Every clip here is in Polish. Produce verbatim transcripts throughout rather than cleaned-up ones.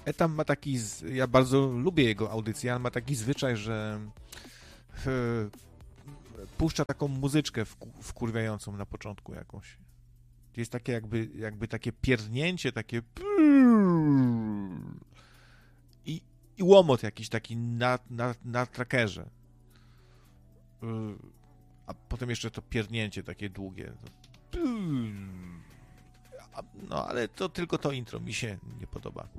Etam ma taki, z- ja bardzo lubię jego audycję, ale ma taki zwyczaj, że e, puszcza taką muzyczkę wku- wkurwiającą na początku jakąś. Jest takie jakby, jakby takie pierdnięcie, takie i, i łomot jakiś taki na, na, na trackerze. Y, A potem jeszcze to pierdnięcie takie długie. A- No ale to tylko to intro mi się nie podoba.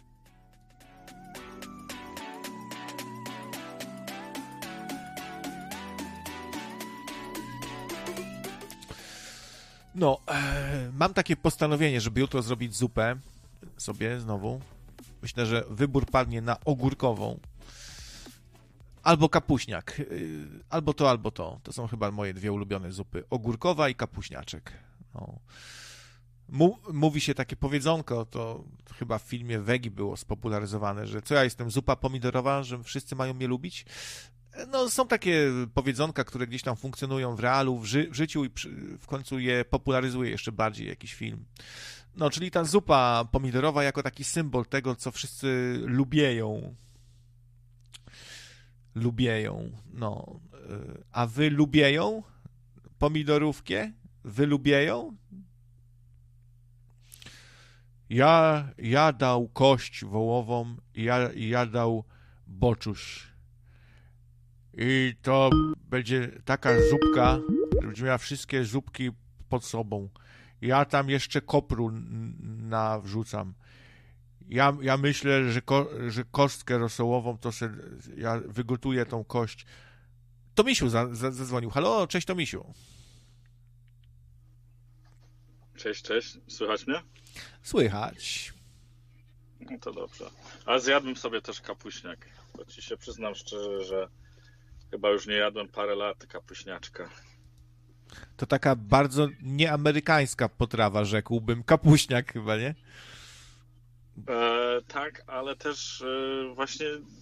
No, e, mam takie postanowienie, żeby jutro zrobić zupę sobie znowu. Myślę, że wybór padnie na ogórkową. Albo kapuśniak. Y, Albo to, albo to. To są chyba moje dwie ulubione zupy. Ogórkowa i kapuśniaczek. No. Mu- Mówi się takie powiedzonko, to chyba w filmie Wegi było spopularyzowane, że co ja jestem zupa pomidorowa, że wszyscy mają mnie lubić. No, są takie powiedzonka, które gdzieś tam funkcjonują w realu, w, ży- w życiu i przy, w końcu je popularyzuje jeszcze bardziej jakiś film. No, czyli ta zupa pomidorowa jako taki symbol tego, co wszyscy lubieją. Lubieją, no. Y, A wy lubieją pomidorówkę? Wy lubieją? Ja jadał kość wołową, ja jadał boczuś. I to będzie taka zupka, że będzie miała wszystkie zupki pod sobą. Ja tam jeszcze kopru n- nawrzucam. Ja, ja myślę, że, ko, że kostkę rosołową to se, ja wygotuję tą kość. To Misiu za, za, zadzwonił. Halo, cześć, to Misiu. Cześć, cześć. Słychać mnie? Słychać. No to dobrze. A zjadłem sobie też kapuśniak. To ci się przyznam szczerze, że chyba już nie jadłem parę lat kapuśniaczka. To taka bardzo nieamerykańska potrawa, rzekłbym. Kapuśniak chyba, nie? E, tak, ale też e, właśnie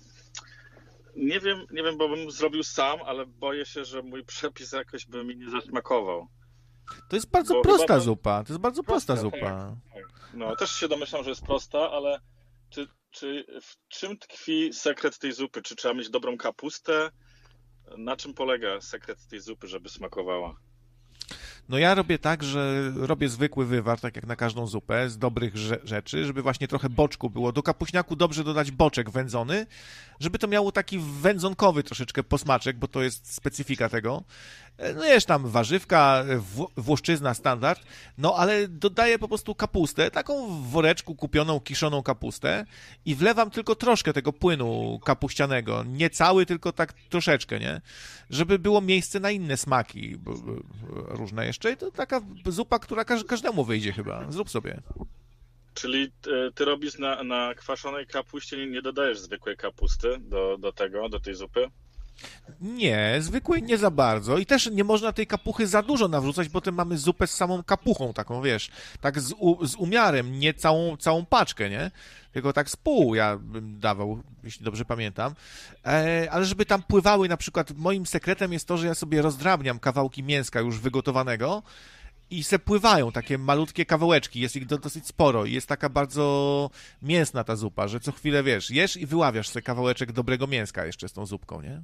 nie wiem, nie wiem, bo bym zrobił sam, ale boję się, że mój przepis jakoś by mi nie zasmakował. To jest bardzo Bo prosta chyba to- zupa. To jest bardzo prosta Prosta, zupa. No, też się domyślam, że jest prosta, ale czy, czy w czym tkwi sekret tej zupy? Czy trzeba mieć dobrą kapustę? Na czym polega sekret tej zupy, żeby smakowała? No ja robię tak, że robię zwykły wywar, tak jak na każdą zupę, z dobrych rze- rzeczy, żeby właśnie trochę boczku było. Do kapuśniaku dobrze dodać boczek wędzony, żeby to miało taki wędzonkowy troszeczkę posmaczek, bo to jest specyfika tego. No jest tam warzywka, w- włoszczyzna standard, no ale dodaję po prostu kapustę, taką w woreczku kupioną, kiszoną kapustę i wlewam tylko troszkę tego płynu kapuścianego, nie cały, tylko tak troszeczkę, nie? Żeby było miejsce na inne smaki b- b- różne jeszcze i to taka zupa, która każ- każdemu wyjdzie chyba. Zrób sobie. Czyli e, ty robisz na, na kwaszonej kapuście, nie, nie dodajesz zwykłej kapusty do, do tego, do tej zupy? Nie, zwykłej nie za bardzo. I też nie można tej kapuchy za dużo nawrzucać, bo potem mamy zupę z samą kapuchą, taką wiesz, tak z, u, z umiarem, nie całą, całą paczkę, nie? Tylko tak z pół ja bym dawał, jeśli dobrze pamiętam. E, ale żeby tam pływały, na przykład moim sekretem jest to, że ja sobie rozdrabniam kawałki mięska już wygotowanego i se pływają takie malutkie kawałeczki, jest ich do, dosyć sporo i jest taka bardzo mięsna ta zupa, że co chwilę, wiesz, jesz i wyławiasz sobie kawałeczek dobrego mięska jeszcze z tą zupką, nie?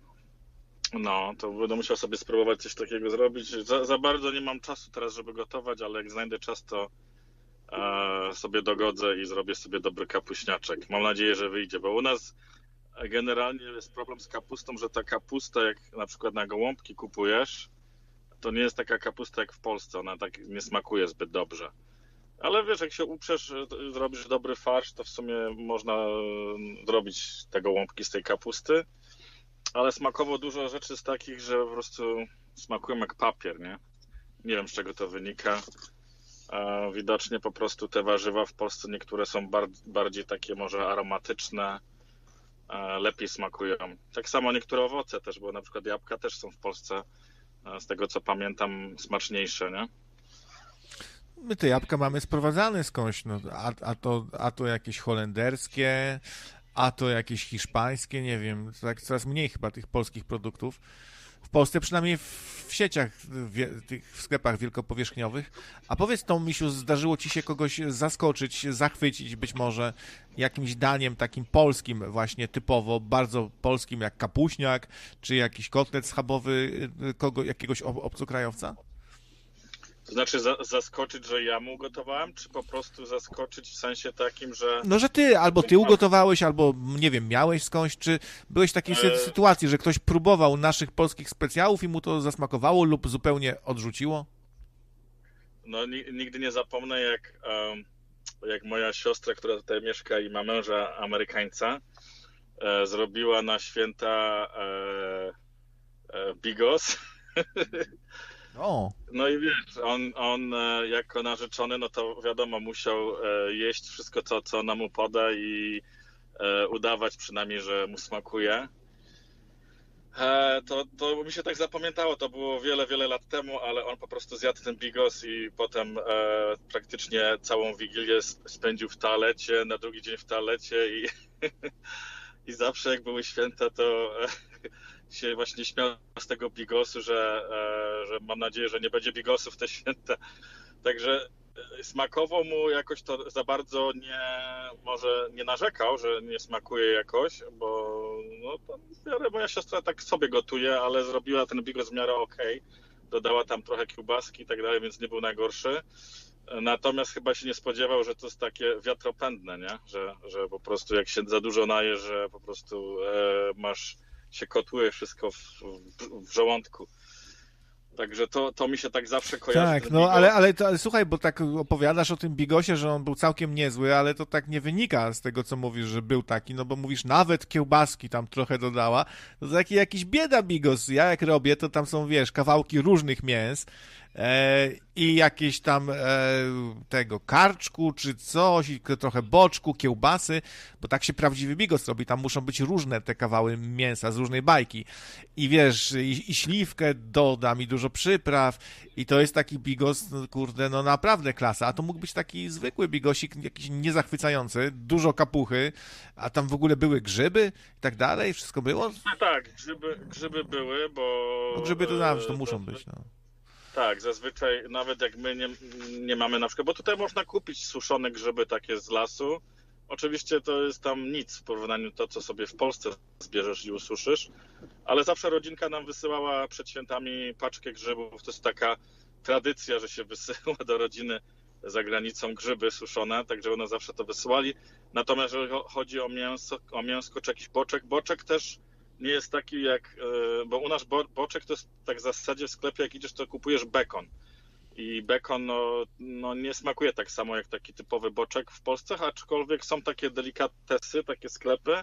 No, to będę musiał sobie spróbować coś takiego zrobić. Za, za bardzo nie mam czasu teraz, żeby gotować, ale jak znajdę czas, to e, sobie dogodzę i zrobię sobie dobry kapuśniaczek. Mam nadzieję, że wyjdzie, bo u nas generalnie jest problem z kapustą, że ta kapusta, jak na przykład na gołąbki kupujesz, to nie jest taka kapusta jak w Polsce, ona tak nie smakuje zbyt dobrze. Ale wiesz, jak się uprzesz, e, zrobisz dobry farsz, to w sumie można e, zrobić te gołąbki z tej kapusty. Ale smakowo dużo rzeczy jest takich, że po prostu smakują jak papier, nie? Nie wiem, z czego to wynika. E, Widocznie po prostu te warzywa w Polsce niektóre są bar- bardziej takie może aromatyczne, e, lepiej smakują. Tak samo niektóre owoce też, bo na przykład jabłka też są w Polsce, e, z tego co pamiętam, smaczniejsze, nie? My te jabłka mamy sprowadzane skądś, no, a, a, to, a to jakieś holenderskie, a to jakieś hiszpańskie, nie wiem, tak coraz mniej chyba tych polskich produktów. W Polsce przynajmniej w sieciach, w tych sklepach wielkopowierzchniowych. A powiedz, Tomisiu, zdarzyło ci się kogoś zaskoczyć, zachwycić być może jakimś daniem takim polskim właśnie typowo, bardzo polskim jak kapuśniak, czy jakiś kotlet schabowy kogo, jakiegoś obcokrajowca? To znaczy za, zaskoczyć, że ja mu ugotowałem, czy po prostu zaskoczyć w sensie takim, że... No, że ty, albo ty ugotowałeś, albo, nie wiem, miałeś skądś, czy byłeś w takiej e... sytuacji, że ktoś próbował naszych polskich specjałów i mu to zasmakowało lub zupełnie odrzuciło? No, nigdy nie zapomnę, jak, jak moja siostra, która tutaj mieszka i ma męża Amerykańca, zrobiła na święta bigos. O. No i wiesz, on, on jako narzeczony, no to wiadomo, musiał jeść wszystko, co, co ona mu poda i udawać przynajmniej, że mu smakuje. To, to mi się tak zapamiętało, to było wiele, wiele lat temu, ale on po prostu zjadł ten bigos i potem e, praktycznie całą Wigilię spędził w toalecie, na drugi dzień w toalecie i, i zawsze jak były święta, to e, się właśnie śmiał z tego bigosu, że, e, że mam nadzieję, że nie będzie bigosów w te święta. Także smakowo mu jakoś to za bardzo nie, może nie narzekał, że nie smakuje jakoś, bo no, to w miarę moja siostra tak sobie gotuje, ale zrobiła ten bigos w miarę okej. Dodała tam trochę kiełbaski i tak dalej, więc nie był najgorszy. Natomiast chyba się nie spodziewał, że to jest takie wiatropędne, nie? Że, że po prostu jak się za dużo naje, że po prostu e, masz, się kotłuje wszystko w, w, w żołądku. Także to, to mi się tak zawsze kojarzy. Tak, no ale, ale, to, ale słuchaj, bo tak opowiadasz o tym bigosie, że on był całkiem niezły, ale to tak nie wynika z tego, co mówisz, że był taki, no bo mówisz, nawet kiełbaski tam trochę dodała, to taki jakiś bieda bigos. Ja jak robię, to tam są, wiesz, kawałki różnych mięs e, i jakieś tam e, tego karczku czy coś, i trochę boczku, kiełbasy, bo tak się prawdziwy bigos robi, tam muszą być różne te kawały mięsa z różnej bajki. I wiesz, i, i śliwkę dodam, i dużo przypraw, i to jest taki bigos, no, kurde, no naprawdę klasa, a to mógł być taki zwykły bigosik, jakiś niezachwycający, dużo kapuchy, a tam w ogóle były grzyby i tak dalej, wszystko było? No tak, grzyby, grzyby były, bo... No grzyby to zawsze, to muszą być, no. Tak, zazwyczaj nawet jak my nie, nie mamy na przykład, bo tutaj można kupić suszone grzyby takie z lasu. Oczywiście to jest tam nic w porównaniu do to, co sobie w Polsce zbierzesz i ususzysz, ale zawsze rodzinka nam wysyłała przed świętami paczkę grzybów. To jest taka tradycja, że się wysyła do rodziny za granicą grzyby suszone, także one zawsze to wysyłali. Natomiast jeżeli chodzi o mięso, o mięsko czy jakiś boczek, boczek też nie jest taki jak, bo u nas boczek to jest tak w zasadzie w sklepie, jak idziesz, to kupujesz bekon. I bekon no, no nie smakuje tak samo jak taki typowy boczek w Polsce, aczkolwiek są takie delikatesy, takie sklepy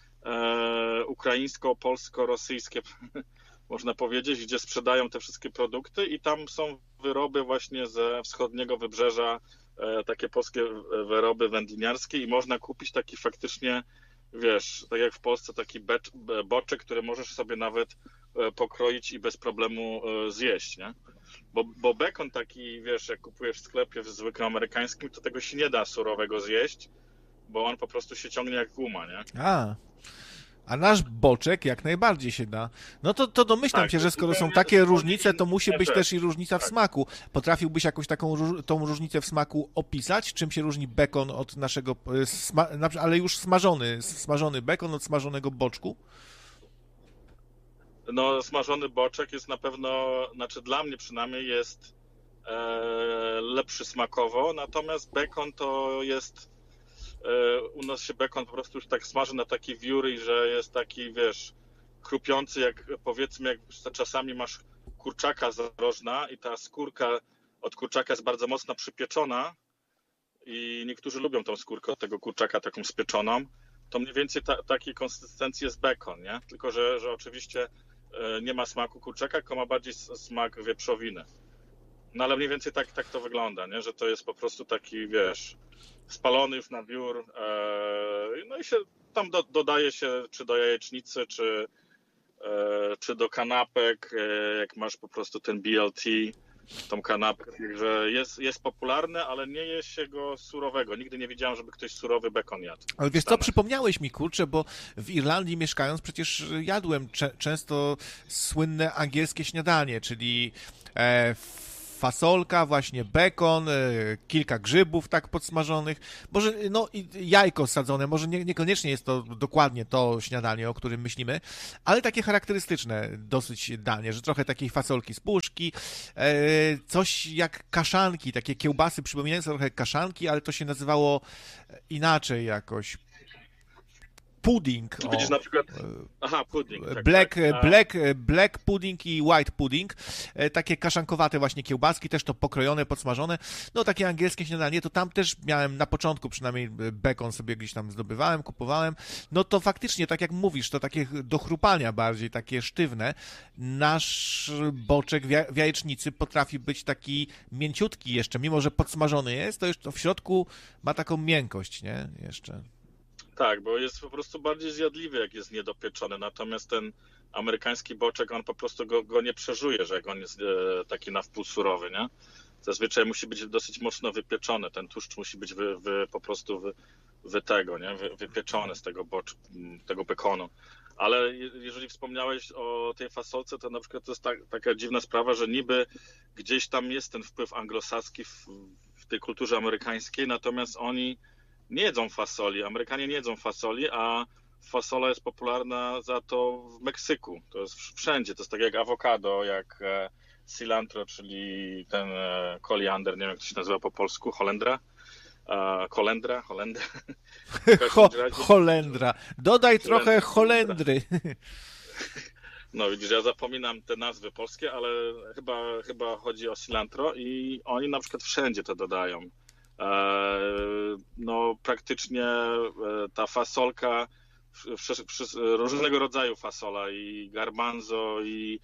e, ukraińsko-polsko-rosyjskie, można powiedzieć, gdzie sprzedają te wszystkie produkty i tam są wyroby właśnie ze wschodniego wybrzeża, e, takie polskie wyroby wędliniarskie i można kupić taki faktycznie, wiesz, tak jak w Polsce, taki becz, boczek, który możesz sobie nawet pokroić i bez problemu zjeść, nie? Bo, bo bekon taki, wiesz, jak kupujesz w sklepie w zwykłym amerykańskim, to tego się nie da surowego zjeść, bo on po prostu się ciągnie jak guma, nie? A, a nasz boczek jak najbardziej się da. No to, to domyślam tak, się, że skoro są takie różnice, to musi być rzecz. też i różnica w tak. smaku. Potrafiłbyś jakąś taką tą różnicę w smaku opisać? Czym się różni bekon od naszego, ale już smażony, smażony bekon od smażonego boczku? No, smażony boczek jest na pewno, znaczy dla mnie przynajmniej jest e, lepszy smakowo, natomiast bekon to jest, e, u nas się bekon po prostu już tak smaży na taki wióry, że jest taki, wiesz, chrupiący, jak powiedzmy, jak czasami masz kurczaka z rożna i ta skórka od kurczaka jest bardzo mocno przypieczona i niektórzy lubią tą skórkę od tego kurczaka taką spieczoną, to mniej więcej ta, takiej konsystencji jest bekon, nie? Tylko, że, że oczywiście nie ma smaku kurczaka, tylko ma bardziej smak wieprzowiny. No ale mniej więcej tak, tak to wygląda, nie? Że to jest po prostu taki, wiesz, spalony już na wiór, ee, no i się tam do, dodaje się czy do jajecznicy, czy, e, czy do kanapek, e, jak masz po prostu ten B L T, tą kanapkę, że jest, jest popularne, ale nie je się go surowego. Nigdy nie widziałem, żeby ktoś surowy bekon jadł. Ale wiesz co, przypomniałeś mi, kurczę, bo w Irlandii mieszkając przecież jadłem cze- często słynne angielskie śniadanie, czyli e, fasolka, właśnie bekon, e, kilka grzybów tak podsmażonych, może no i jajko sadzone, może nie, niekoniecznie jest to dokładnie to śniadanie, o którym myślimy, ale takie charakterystyczne dosyć danie, że trochę takiej fasolki z puszki, e, coś jak kaszanki, takie kiełbasy przypominające trochę kaszanki, ale to się nazywało inaczej jakoś. Pudding. O. Widzisz na przykład... Aha, pudding. Tak, black, tak. Black, black pudding i white pudding. Takie kaszankowate właśnie kiełbaski, też to pokrojone, podsmażone. No takie angielskie śniadanie, to tam też miałem na początku przynajmniej bekon sobie gdzieś tam zdobywałem, kupowałem. No to faktycznie, tak jak mówisz, to takie do chrupania bardziej, takie sztywne. Nasz boczek w jajecznicy potrafi być taki mięciutki jeszcze, mimo że podsmażony jest, to już to w środku ma taką miękkość, nie? Jeszcze. Tak, bo jest po prostu bardziej zjadliwy, jak jest niedopieczony. Natomiast ten amerykański boczek, on po prostu go, go nie przeżuje, że jak on jest e, taki na wpół surowy, nie? Zazwyczaj musi być dosyć mocno wypieczony. Ten tłuszcz musi być wy, wy, po prostu wy, wy tego, nie? Wy, wypieczony z tego bocz, tego bekonu. Ale jeżeli wspomniałeś o tej fasolce, to na przykład to jest tak, taka dziwna sprawa, że niby gdzieś tam jest ten wpływ anglosaski w, w tej kulturze amerykańskiej, natomiast oni nie jedzą fasoli. Amerykanie nie jedzą fasoli, a fasola jest popularna za to w Meksyku. To jest wszędzie. To jest tak jak awokado, jak cilantro, czyli ten koliander, nie wiem jak to się nazywa po polsku, holendra. Kolendra, holendra. Ho, holendra. Dodaj trochę holendry. No widzisz, ja zapominam te nazwy polskie, ale chyba, chyba chodzi o cilantro i oni na przykład wszędzie to dodają. No praktycznie ta fasolka, różnego rodzaju fasola i garbanzo i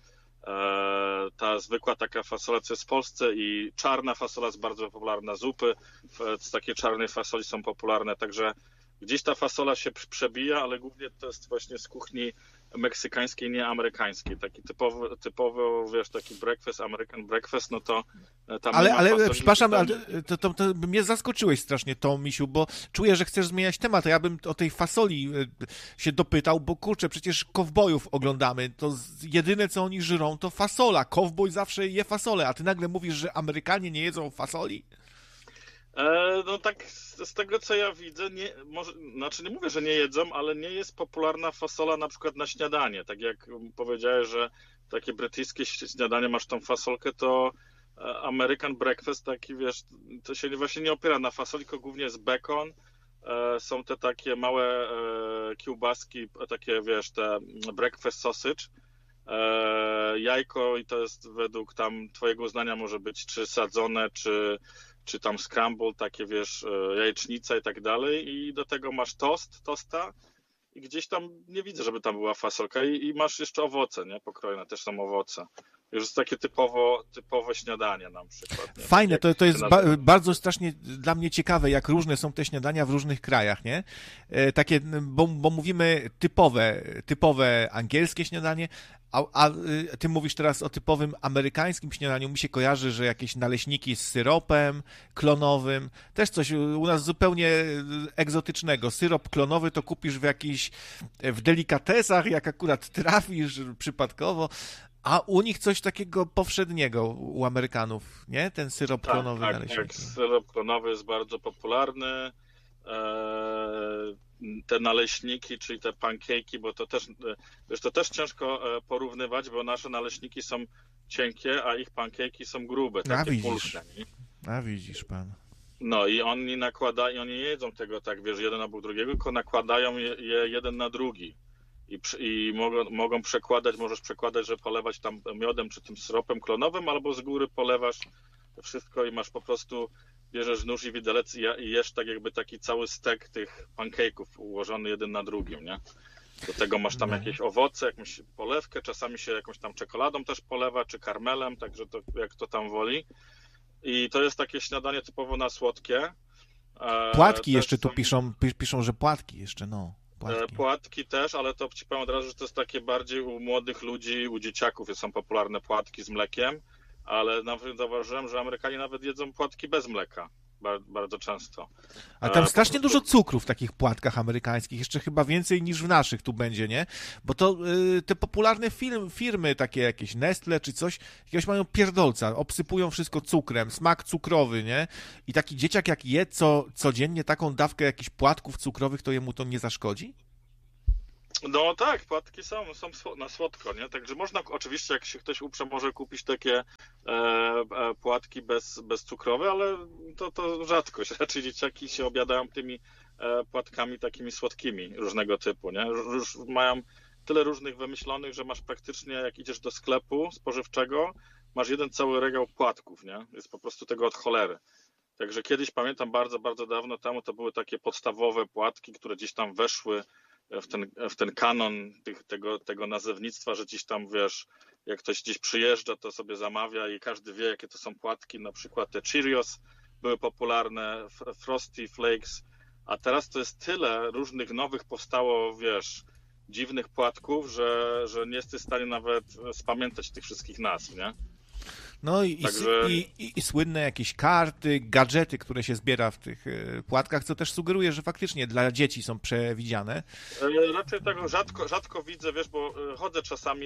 ta zwykła taka fasola, co jest w Polsce i czarna fasola jest bardzo popularna, zupy z takiej czarnej fasoli są popularne, także gdzieś ta fasola się przebija, ale głównie to jest właśnie z kuchni meksykańskiej, nie amerykańskiej. Taki typowy, typowo, wiesz, taki breakfast, American breakfast, no to tam ale, nie ma ale fasoli, przepraszam, tam... ale to, to, to mnie zaskoczyłeś strasznie to, Misiu, bo czuję, że chcesz zmieniać temat, a ja bym o tej fasoli się dopytał, bo kurczę, przecież kowbojów oglądamy, to jedyne, co oni żyrą, to fasola. Kowboj zawsze je fasolę, a ty nagle mówisz, że Amerykanie nie jedzą fasoli? E, no tak z, z tego co ja widzę, nie, może, znaczy nie mówię, że nie jedzą, ale nie jest popularna fasola na przykład na śniadanie. Tak jak powiedziałeś, że takie brytyjskie śniadanie masz tą fasolkę, to American breakfast taki, wiesz, to się właśnie nie opiera na fasoli, tylko głównie jest bekon. E, są te takie małe e, kiełbaski, takie wiesz, te breakfast sausage. E, jajko i to jest według tam twojego uznania może być czy sadzone, czy czy tam scramble, takie wiesz, jajecznica i tak dalej i do tego masz tost, tosta i gdzieś tam nie widzę, żeby tam była fasolka i, i masz jeszcze owoce, nie, pokrojone też są owoce. Już jest takie typowo, typowe śniadanie na przykład. Nie? Fajne, jak to, to jest ba bardzo strasznie dla mnie ciekawe, jak różne są te śniadania w różnych krajach, nie? E, takie, bo, bo mówimy typowe, typowe angielskie śniadanie, a, a ty mówisz teraz o typowym amerykańskim śniadaniu. Mi się kojarzy, że jakieś naleśniki z syropem klonowym, też coś u nas zupełnie egzotycznego. Syrop klonowy to kupisz w jakichś, w delikatesach, jak akurat trafisz przypadkowo, a u nich coś takiego powszedniego, u Amerykanów, nie? Ten syrop tak, klonowy tak, naleśniki. Tak, syrop klonowy jest bardzo popularny. Te naleśniki, czyli te pancake'i, bo to też, wiesz, to też ciężko porównywać, bo nasze naleśniki są cienkie, a ich pancake'i są grube, takie pulchne. A widzisz pan. No i oni nakładają, oni nie jedzą tego tak, wiesz, jeden obok drugiego, tylko nakładają je, je jeden na drugi. I, i mogą, mogą przekładać, możesz przekładać, że polewać tam miodem czy tym syropem klonowym, albo z góry polewasz wszystko i masz po prostu, bierzesz nóż i widelec i, i jesz tak jakby taki cały stek tych pancake'ów ułożony jeden na drugim, nie? Do tego masz tam jakieś owoce, jakąś polewkę, czasami się jakąś tam czekoladą też polewa, czy karmelem, także to jak to tam woli. I to jest takie śniadanie typowo na słodkie. Płatki też jeszcze tu są... piszą, piszą, że płatki jeszcze, no. Płatki. Płatki też, ale to ci powiem od razu, że to jest takie bardziej u młodych ludzi, u dzieciaków są popularne płatki z mlekiem. ale nawet zauważyłem, że Amerykanie nawet jedzą płatki bez mleka. Bardzo często. A tam strasznie prostu... dużo cukru w takich płatkach amerykańskich, jeszcze chyba więcej niż w naszych tu będzie, nie? Bo to y, te popularne firmy, firmy, takie jakieś Nestle czy coś, jakiegoś mają pierdolca, obsypują wszystko cukrem, smak cukrowy, nie? I taki dzieciak jak je co, codziennie taką dawkę jakichś płatków cukrowych, to jemu to nie zaszkodzi? No tak, płatki są, są na słodko, nie? Także można, oczywiście jak się ktoś uprze, może kupić takie e, e, płatki bez, bezcukrowe, ale to, to rzadkość. Raczej dzieciaki się obiadają tymi e, płatkami takimi słodkimi różnego typu, nie? Już mają tyle różnych wymyślonych, że masz praktycznie, jak idziesz do sklepu spożywczego, masz jeden cały regał płatków, nie? Jest po prostu tego od cholery. Także kiedyś, pamiętam bardzo, bardzo dawno temu, to były takie podstawowe płatki, które gdzieś tam weszły w ten, w ten kanon tych, tego, tego nazewnictwa, że gdzieś tam, wiesz, jak ktoś gdzieś przyjeżdża, to sobie zamawia i każdy wie, jakie to są płatki, na przykład te Cheerios były popularne, Frosty Flakes, a teraz to jest tyle różnych nowych powstało, wiesz, dziwnych płatków, że, że nie jesteś w stanie nawet spamiętać tych wszystkich nazw, nie? No i, Także... i, i, i słynne jakieś karty, gadżety, które się zbiera w tych płatkach, co też sugeruje, że faktycznie dla dzieci są przewidziane. Raczej tego rzadko, rzadko widzę, wiesz, bo chodzę czasami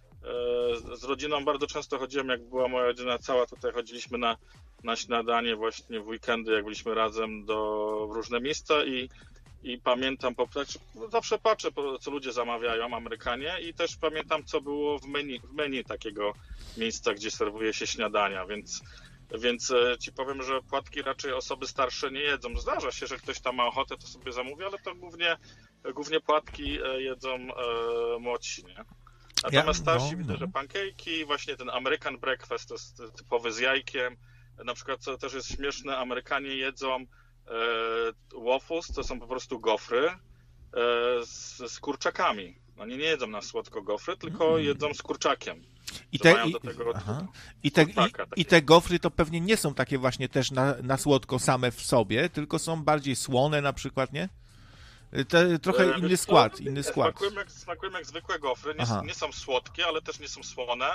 z rodziną, bardzo często chodziłem, jak była moja rodzina cała, tutaj chodziliśmy na, na śniadanie właśnie w weekendy, jak byliśmy razem do różne miejsca i I pamiętam, zawsze patrzę, co ludzie zamawiają, Amerykanie, i też pamiętam, co było w menu, w menu takiego miejsca, gdzie serwuje się śniadania, więc, więc ci powiem, że płatki raczej osoby starsze nie jedzą. Zdarza się, że ktoś tam ma ochotę, to sobie zamówi, ale to głównie, głównie płatki jedzą e, młodsi, nie? Natomiast starsi ja, no, widzę, no. że pancake'i, właśnie ten American breakfast, to jest typowy z jajkiem, na przykład, co też jest śmieszne, Amerykanie jedzą waffles, to są po prostu gofry z, z kurczakami. Oni nie jedzą na słodko gofry, tylko mm. jedzą z kurczakiem. I te, i, tego, i, te, i, I te gofry to pewnie nie są takie właśnie też na, na słodko same w sobie, tylko są bardziej słone na przykład, nie? Te, trochę e, inny skład, inny skład. Smakują jak, smakują jak zwykłe gofry, nie, nie są słodkie, ale też nie są słone.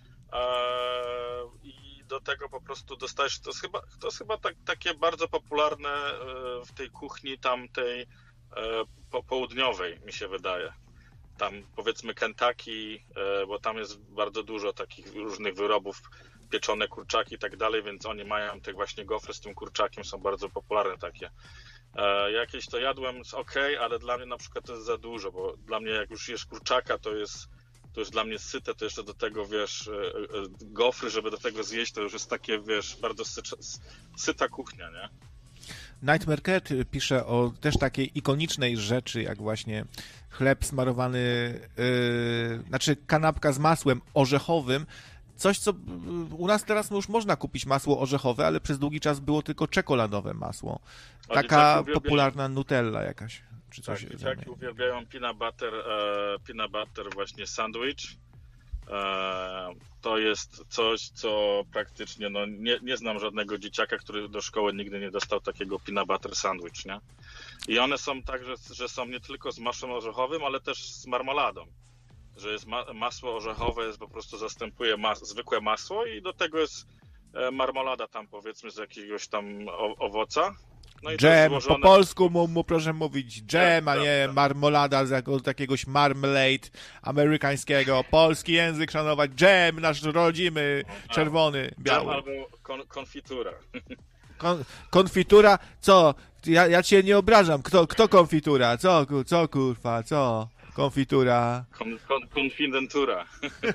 Eee, I do tego po prostu dostajesz, to jest chyba, to jest chyba tak, takie bardzo popularne w tej kuchni tamtej po, południowej, mi się wydaje. Tam powiedzmy Kentucky, bo tam jest bardzo dużo takich różnych wyrobów, pieczone kurczaki i tak dalej, więc oni mają te właśnie gofry z tym kurczakiem, są bardzo popularne takie. Jakieś to jadłem, ok, ale dla mnie na przykład to jest za dużo, bo dla mnie jak już jesz kurczaka, to jest to już dla mnie syte, to jeszcze do tego, wiesz, gofry, żeby do tego zjeść, to już jest takie, wiesz, bardzo syta, syta kuchnia, nie? Nightmare Cat pisze o też takiej ikonicznej rzeczy, jak właśnie chleb smarowany, yy, znaczy kanapka z masłem orzechowym, coś, co u nas teraz już można kupić masło orzechowe, ale przez długi czas było tylko czekoladowe masło. Taka popularna Nutella jakaś. Czy coś tak, dzieciaki uwielbiają peanut butter, e, peanut butter właśnie sandwich. E, to jest coś, co praktycznie, no nie, nie znam żadnego dzieciaka, który do szkoły nigdy nie dostał takiego peanut butter sandwich, nie? I one są tak, że, że są nie tylko z masłem orzechowym, ale też z marmoladą. Że jest ma, masło orzechowe, jest po prostu zastępuje mas, zwykłe masło i do tego jest marmolada tam powiedzmy z jakiegoś tam o, owoca. No i dżem, złożone... po polsku mu, mu proszę mówić dżem, a nie marmolada z jakiegoś marmalade amerykańskiego. Polski język szanować, dżem nasz rodzimy, czerwony, biały. Dżem albo kon, konfitura. Kon, konfitura? Co? Ja, ja cię nie obrażam. Kto, kto konfitura? Co, co kurwa, co? Konfitura. Kon, kon, konfidentura.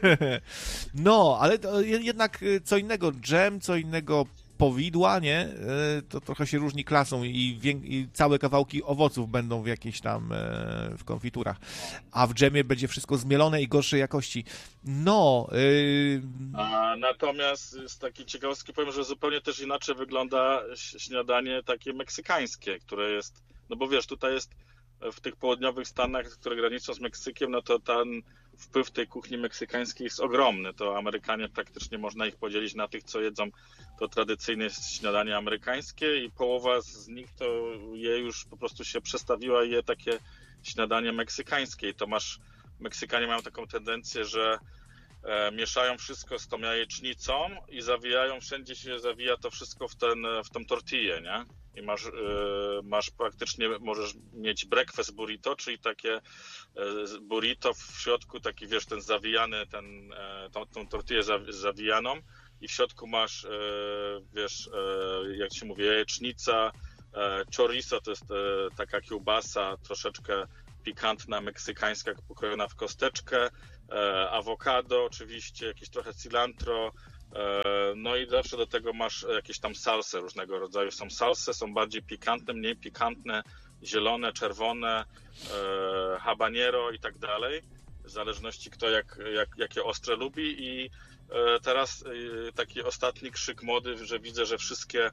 No, ale to jednak co innego dżem, co innego powidła, nie? To trochę się różni klasą i, wiek- i całe kawałki owoców będą w jakiejś tam e, w konfiturach. A w dżemie będzie wszystko zmielone i gorszej jakości. No. Yy... A, natomiast z takiej ciekawostki powiem, że zupełnie też inaczej wygląda śniadanie takie meksykańskie, które jest, no bo wiesz, tutaj jest w tych południowych Stanach, które graniczą z Meksykiem, no to ten wpływ tej kuchni meksykańskiej jest ogromny. To Amerykanie praktycznie można ich podzielić na tych, co jedzą to tradycyjne śniadanie amerykańskie i połowa z nich to je już po prostu się przestawiła i je takie śniadanie meksykańskie. I to masz, Meksykanie mają taką tendencję, że e, mieszają wszystko z tą jajecznicą i zawijają, wszędzie się zawija to wszystko w, ten, w tą tortillę, nie? I masz, e, masz praktycznie, możesz mieć breakfast burrito, czyli takie e, burrito w środku, taki wiesz, ten zawijany, ten, e, tą, tą tortillę zawijaną i w środku masz, e, wiesz, e, jak się mówi, jajecznica, e, chorizo, to jest e, taka kiełbasa, troszeczkę pikantna, meksykańska, pokrojona w kosteczkę, e, awokado oczywiście, jakieś trochę cilantro, e, no i zawsze do tego masz jakieś tam salsy różnego rodzaju. Są salsy, są bardziej pikantne, mniej pikantne, zielone, czerwone, e, habanero i tak dalej, w zależności kto jak, jak, jakie ostre lubi. I e, teraz e, taki ostatni krzyk mody, że widzę, że wszystkie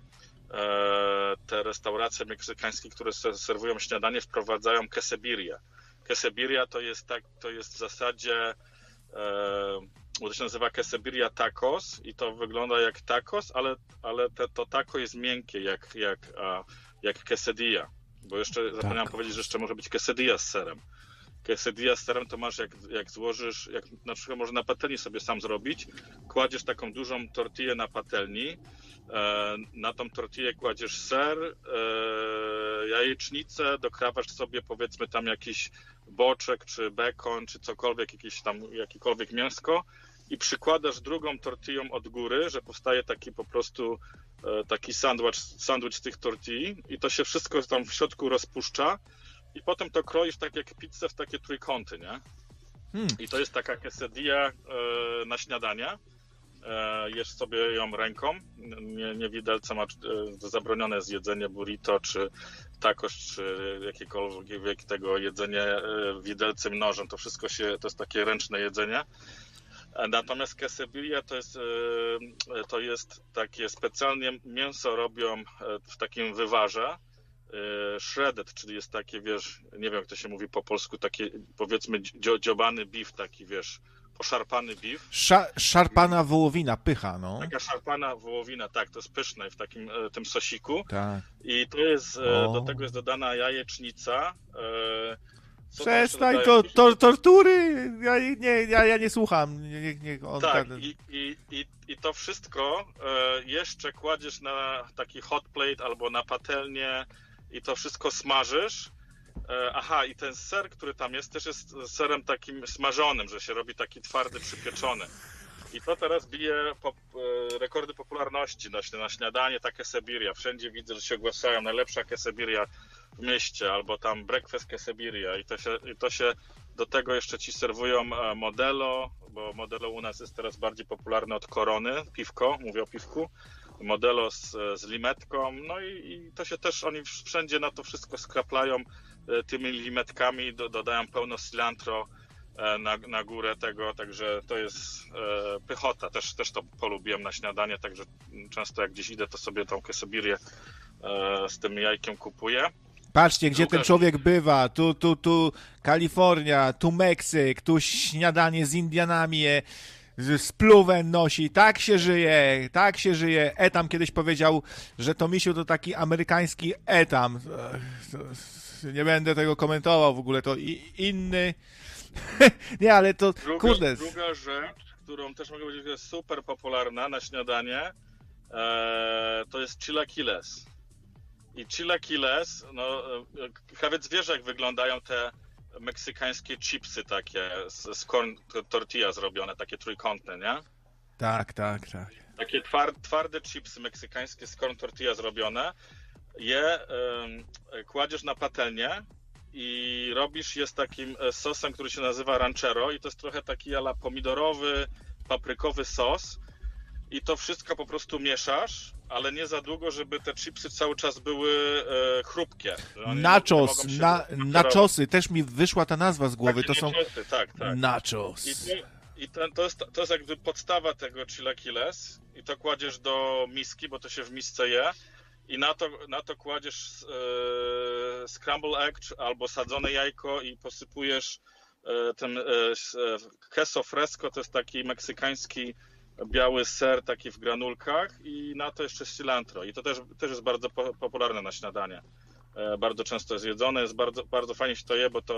te restauracje meksykańskie, które serwują śniadanie, wprowadzają quesabirria. Quesabirria to jest tak, to jest w zasadzie, bo to się nazywa quesabirria tacos i to wygląda jak tacos, ale, ale te, to taco jest miękkie jak, jak, jak quesadilla, bo jeszcze zapomniałem powiedzieć, że jeszcze może być quesadilla z serem. Quesadilla z serem to masz jak, jak złożysz, jak na przykład może na patelni sobie sam zrobić, kładziesz taką dużą tortillę na patelni, e, na tą tortillę kładziesz ser, e, jajecznicę, dokrawasz sobie powiedzmy tam jakiś boczek, czy bekon, czy cokolwiek, jakieś tam, jakiekolwiek mięsko i przykładasz drugą tortillą od góry, że powstaje taki po prostu e, taki sandwich, sandwich z tych tortilli i to się wszystko tam w środku rozpuszcza. I potem to kroisz tak jak pizzę w takie trójkąty, nie? Hmm. I to jest taka quesadilla e, na śniadanie. E, jesz sobie ją ręką, nie, nie widelcem, a e, zabronione jest jedzenie burrito, czy tacos, czy jakiekolwiek tego jedzenie e, widelcem, nożem. To wszystko się, to jest takie ręczne jedzenie. E, natomiast quesadilla to jest, e, to jest takie specjalnie mięso robią e, w takim wywarze, shredded, czyli jest takie, wiesz, nie wiem jak to się mówi po polsku, takie powiedzmy dzio, dziobany beef, taki wiesz, poszarpany beef. Sza, szarpana wołowina, pycha, no. Taka szarpana wołowina, tak, to jest pyszne w takim tym sosiku. Tak. I to jest, o. do tego jest dodana jajecznica. Co Przestań, to, to tortury, ja nie, ja, ja nie słucham. Nie, nie, on tak, ta... i, i, i, i to wszystko jeszcze kładziesz na taki hot plate albo na patelnię, i to wszystko smażysz. Aha, i ten ser, który tam jest, też jest serem takim smażonym, że się robi taki twardy, przypieczony. I to teraz bije pop, rekordy popularności na, na śniadanie, ta quesabirria. Wszędzie widzę, że się ogłaszają najlepsza quesabirria w mieście, albo tam breakfast quesabirria. I to się, i to się do tego jeszcze ci serwują Modelo, bo Modelo u nas jest teraz bardziej popularne od Corony, piwko, mówię o piwku. Modelo z, z limetką, no i, i to się też, oni wszędzie na to wszystko skraplają e, tymi limetkami, do, dodają pełno cilantro e, na, na górę tego, także to jest e, pychota, też, też to polubiłem na śniadanie, także często jak gdzieś idę, to sobie tą quesabirrię e, z tym jajkiem kupuję. Patrzcie, gdzie ten człowiek bywa, tu, tu, tu Kalifornia, tu Meksyk, tu śniadanie z Indianami je. Spluwę nosi, tak się żyje, tak się żyje. Etam kiedyś powiedział, że to misiu to taki amerykański etam. Nie będę tego komentował w ogóle, to i inny. Nie, ale to druga, kurde. Druga rzecz, którą też mogę powiedzieć, że jest super popularna na śniadanie, e, to jest chilaquiles. I chilaquiles, no, nawet wiesz jak wyglądają te meksykańskie chipsy takie z, z corn tortilla zrobione, takie trójkątne, nie? Tak, tak, tak. Takie twarde, twarde chipsy meksykańskie z corn tortilla zrobione. Je y, kładziesz na patelnię i robisz je z takim sosem, który się nazywa ranchero i to jest trochę taki ala pomidorowy, paprykowy sos i to wszystko po prostu mieszasz, ale nie za długo, żeby te chipsy cały czas były e, chrupkie. Nachos, na, nachosy, też mi wyszła ta nazwa z głowy, takie to są nachosy, tak, tak. nachos. I, to, i to, to, jest, to jest jakby podstawa tego chilaquiles i to kładziesz do miski, bo to się w misce je i na to, na to kładziesz e, scramble egg albo sadzone jajko i posypujesz e, tym e, queso fresco, to jest taki meksykański biały ser taki w granulkach i na to jeszcze cilantro. I to też, też jest bardzo po, popularne na śniadanie. E, bardzo często jest jedzone, jest bardzo, bardzo fajnie się to je, bo to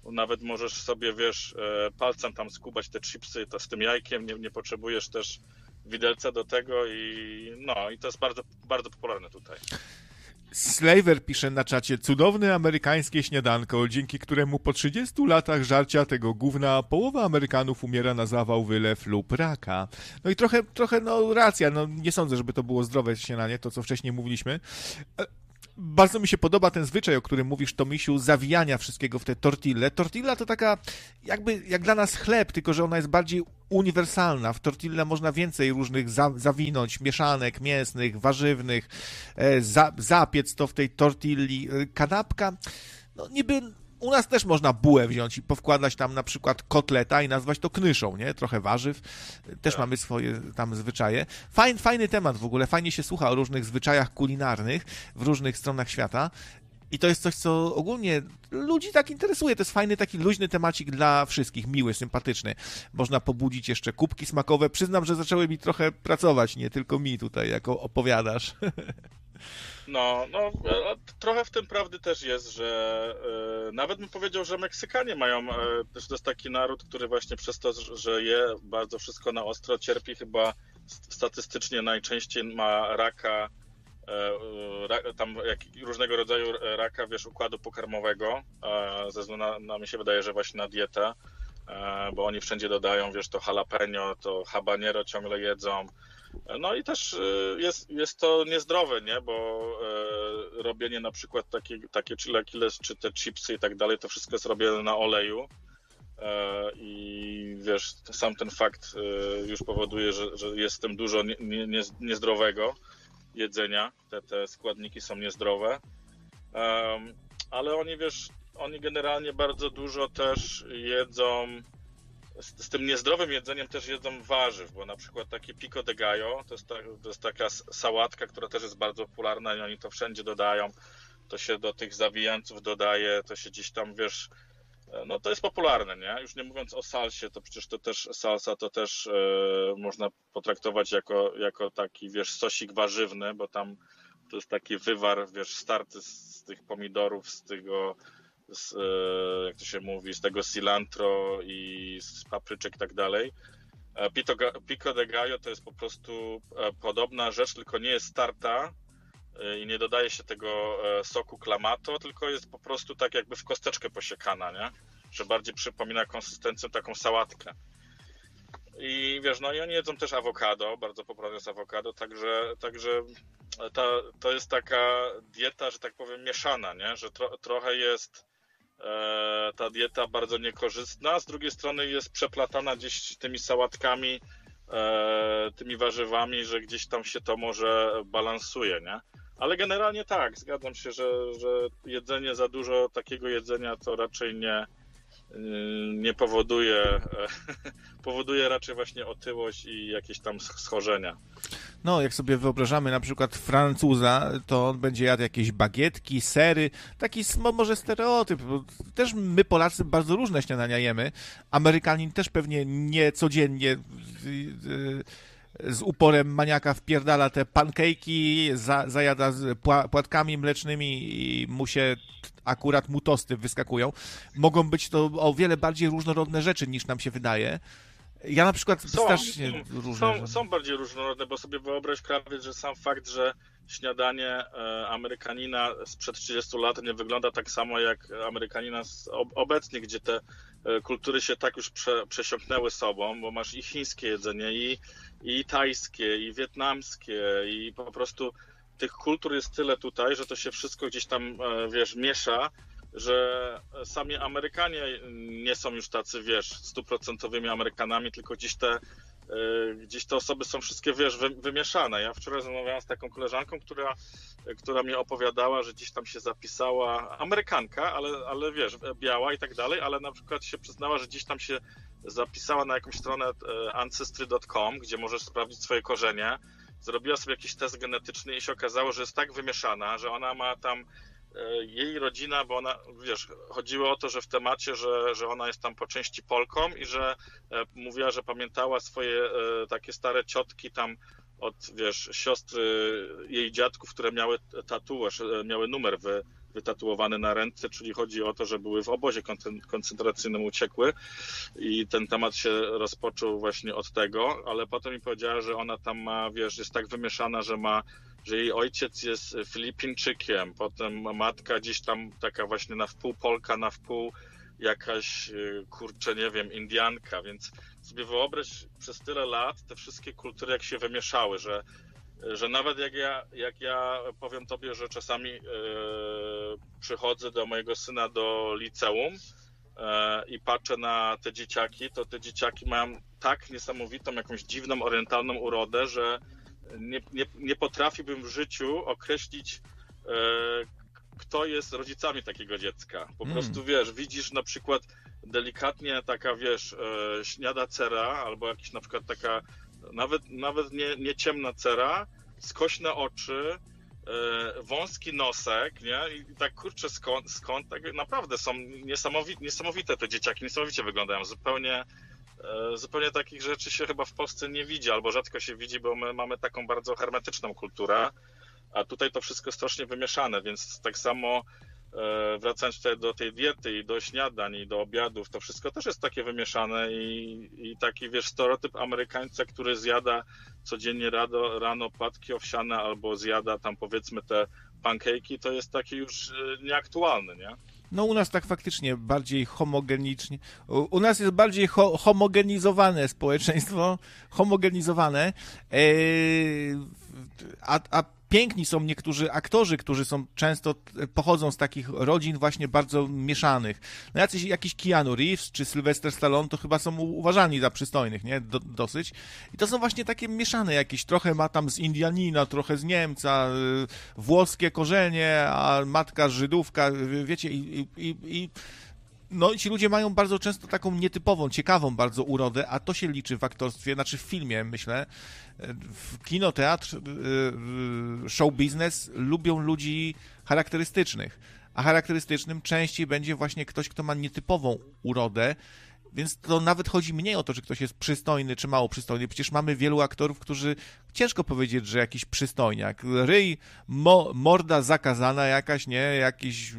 nawet możesz sobie, wiesz, palcem tam skubać te chipsy to z tym jajkiem, nie, nie potrzebujesz też widelca do tego i no, i to jest bardzo, bardzo popularne tutaj. Slaver pisze na czacie: cudowne amerykańskie śniadanko, dzięki któremu po trzydziestu latach żarcia tego gówna połowa Amerykanów umiera na zawał, wylew lub raka. No i trochę, trochę no racja, no nie sądzę, żeby to było zdrowe śniadanie, to co wcześniej mówiliśmy. Bardzo mi się podoba ten zwyczaj, o którym mówisz, Tomisiu, zawijania wszystkiego w te tortille. Tortilla to taka jakby jak dla nas chleb, tylko że ona jest bardziej uniwersalna. W tortille można więcej różnych za, zawinąć, mieszanek mięsnych, warzywnych, e, za, zapiec to w tej tortilli. Kanapka, no niby u nas też można bułę wziąć i powkładać tam na przykład kotleta i nazwać to knyszą, nie? Trochę warzyw. Też mamy swoje tam zwyczaje. Fajny, fajny temat w ogóle. Fajnie się słucha o różnych zwyczajach kulinarnych w różnych stronach świata. I to jest coś, co ogólnie ludzi tak interesuje. To jest fajny, taki luźny temacik dla wszystkich, miły, sympatyczny. Można pobudzić jeszcze kubki smakowe. Przyznam, że zaczęły mi trochę pracować, nie tylko mi tutaj, jako opowiadasz. No, no, trochę w tym prawdy też jest, że e, nawet bym powiedział, że Meksykanie mają, e, też to jest taki naród, który właśnie przez to, że je bardzo wszystko na ostro, cierpi chyba statystycznie najczęściej ma raka, e, ra, tam jak, różnego rodzaju raka, wiesz, układu pokarmowego, e, ze względu na, na, mi się wydaje, że właśnie na dietę, e, bo oni wszędzie dodają, wiesz, to jalapeno, to habanero ciągle jedzą. No i też jest, jest to niezdrowe, nie? Bo e, robienie na przykład takie, takie chilaquiles, czy te chipsy i tak dalej, to wszystko jest robione na oleju e, i wiesz, sam ten fakt e, już powoduje, że, że jest w tym dużo nie, nie, niezdrowego jedzenia, te, te składniki są niezdrowe, e, ale oni, wiesz, oni generalnie bardzo dużo też jedzą. Z, z tym niezdrowym jedzeniem też jedzą warzyw, bo na przykład takie pico de gallo, to jest, ta, to jest taka sałatka, która też jest bardzo popularna i oni to wszędzie dodają, to się do tych zawijańców dodaje, to się gdzieś tam, wiesz, no to jest popularne, nie? Już nie mówiąc o salsie, to przecież to też, salsa to też e, można potraktować jako, jako taki, wiesz, sosik warzywny, bo tam to jest taki wywar, wiesz, starty z, z tych pomidorów, z tego... Z, jak to się mówi, z tego cilantro i z papryczek i tak dalej. Pico de gallo to jest po prostu podobna rzecz, tylko nie jest starta i nie dodaje się tego soku clamato, tylko jest po prostu tak jakby w kosteczkę posiekana, nie? Że bardziej przypomina konsystencję taką sałatkę. I wiesz, no i oni jedzą też awokado, bardzo popularne jest awokado, także, także ta, to jest taka dieta, że tak powiem, mieszana, nie? Że tro, trochę jest ta dieta bardzo niekorzystna, z drugiej strony jest przeplatana gdzieś tymi sałatkami, tymi warzywami, że gdzieś tam się to może balansuje, nie? Ale generalnie tak, zgadzam się, że, że jedzenie za dużo takiego jedzenia to raczej nie, nie powoduje, powoduje raczej właśnie otyłość i jakieś tam schorzenia. No, jak sobie wyobrażamy na przykład Francuza, to on będzie jadł jakieś bagietki, sery, taki może stereotyp, bo też my Polacy bardzo różne śniadania jemy. Amerykanin też pewnie nie codziennie z uporem maniaka wpierdala te pankejki, za, zajada z płatkami mlecznymi i mu się akurat mu tosty wyskakują. Mogą być to o wiele bardziej różnorodne rzeczy niż nam się wydaje. Ja na przykład są, strasznie są, różne. Są, są bardziej różnorodne, bo sobie wyobraź, Krawiec, że sam fakt, że śniadanie e, Amerykanina sprzed trzydziestu lat nie wygląda tak samo jak Amerykanina z, ob, obecnie, gdzie te e, kultury się tak już prze, przesiąknęły sobą, bo masz i chińskie jedzenie, i, i tajskie, i wietnamskie, i po prostu tych kultur jest tyle tutaj, że to się wszystko gdzieś tam, e, wiesz, miesza, że sami Amerykanie nie są już tacy, wiesz, stuprocentowymi Amerykanami, tylko gdzieś te, gdzieś te osoby są wszystkie, wiesz, wymieszane. Ja wczoraj rozmawiałem z taką koleżanką, która, która mi opowiadała, że gdzieś tam się zapisała, Amerykanka, ale, ale wiesz, biała i tak dalej, ale na przykład się przyznała, że gdzieś tam się zapisała na jakąś stronę ancestry kropka com, gdzie możesz sprawdzić swoje korzenie. Zrobiła sobie jakiś test genetyczny i się okazało, że jest tak wymieszana, że ona ma tam jej rodzina, bo ona, wiesz, chodziło o to, że w temacie, że, że ona jest tam po części Polką i że e, mówiła, że pamiętała swoje e, takie stare ciotki tam od, wiesz, siostry jej dziadków, które miały tatuaż, e, miały numer wy, wytatuowany na ręce, czyli chodzi o to, że były w obozie koncentracyjnym, uciekły i ten temat się rozpoczął właśnie od tego, ale potem mi powiedziała, że ona tam ma, wiesz, jest tak wymieszana, że ma, że jej ojciec jest Filipińczykiem, potem matka gdzieś tam taka właśnie na wpół Polka, na wpół jakaś, kurczę, nie wiem, Indianka, więc sobie wyobraź przez tyle lat te wszystkie kultury jak się wymieszały, że, że nawet jak ja, jak ja powiem tobie, że czasami e, przychodzę do mojego syna do liceum e, i patrzę na te dzieciaki, to te dzieciaki mają tak niesamowitą, jakąś dziwną, orientalną urodę, że nie, nie, nie potrafiłbym w życiu określić e, kto jest rodzicami takiego dziecka. Po mm. prostu, wiesz, widzisz na przykład delikatnie taka, wiesz, e, śniada cera, albo jakiś na przykład taka, nawet, nawet nie, nie ciemna cera, skośne oczy, e, wąski nosek, nie? I tak, kurczę, skąd, skąd tak naprawdę są niesamowite, niesamowite te dzieciaki, niesamowicie wyglądają. Zupełnie, e, zupełnie takich rzeczy się chyba w Polsce nie widzi, albo rzadko się widzi, bo my mamy taką bardzo hermetyczną kulturę. A tutaj to wszystko strasznie wymieszane, więc tak samo e, wracając tutaj do tej diety i do śniadań i do obiadów, to wszystko też jest takie wymieszane i, i taki, wiesz, stereotyp Amerykańca, który zjada codziennie rano, rano płatki owsiane albo zjada tam powiedzmy te pancake'i, to jest taki już e, nieaktualny, nie? No u nas tak faktycznie bardziej homogenicznie, u, u nas jest bardziej ho, homogenizowane społeczeństwo, homogenizowane, e, a, a piękni są niektórzy aktorzy, którzy są często, pochodzą z takich rodzin właśnie bardzo mieszanych. No jacyś, jakiś Keanu Reeves czy Sylvester Stallone to chyba są uważani za przystojnych, nie? Do, dosyć. I to są właśnie takie mieszane jakieś. Trochę ma tam z Indianina, trochę z Niemca, y, włoskie korzenie, a matka Żydówka, wiecie, i, i, i, i no ci ludzie mają bardzo często taką nietypową, ciekawą bardzo urodę, a to się liczy w aktorstwie, znaczy w filmie, myślę. W kino, teatr, show biznes lubią ludzi charakterystycznych, a charakterystycznym częściej będzie właśnie ktoś, kto ma nietypową urodę, więc to nawet chodzi mniej o to, czy ktoś jest przystojny, czy mało przystojny. Przecież mamy wielu aktorów, którzy ciężko powiedzieć, że jakiś przystojniak. Ryj, mo, morda zakazana jakaś, nie? Jakiś,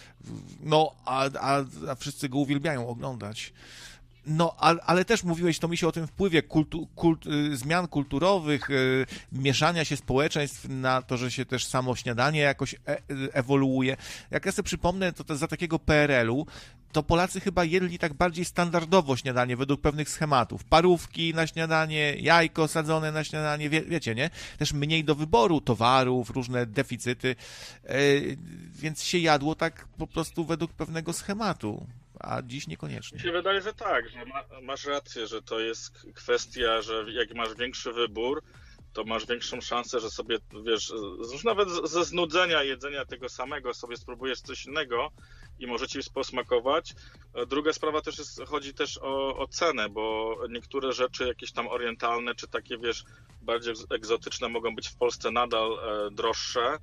no, a, a, a wszyscy go uwielbiają oglądać. No, ale, ale też mówiłeś, to mi się o tym wpływie kultu, kult, y, zmian kulturowych, y, mieszania się społeczeństw na to, że się też samo śniadanie jakoś e, ewoluuje. Jak ja sobie przypomnę, to, to za takiego P R L-u, to Polacy chyba jedli tak bardziej standardowo śniadanie, według pewnych schematów. Parówki na śniadanie, jajko sadzone na śniadanie, wie, wiecie, nie? Też mniej do wyboru towarów, różne deficyty, y, więc się jadło tak po prostu według pewnego schematu. A dziś niekoniecznie. Mi się wydaje, że tak, że ma, masz rację, że to jest kwestia, że jak masz większy wybór, to masz większą szansę, że sobie, wiesz, już nawet ze znudzenia jedzenia tego samego sobie spróbujesz coś innego i może ci posmakować. Druga sprawa też jest, chodzi też o, o cenę, bo niektóre rzeczy jakieś tam orientalne, czy takie, wiesz, bardziej egzotyczne mogą być w Polsce nadal e, droższe.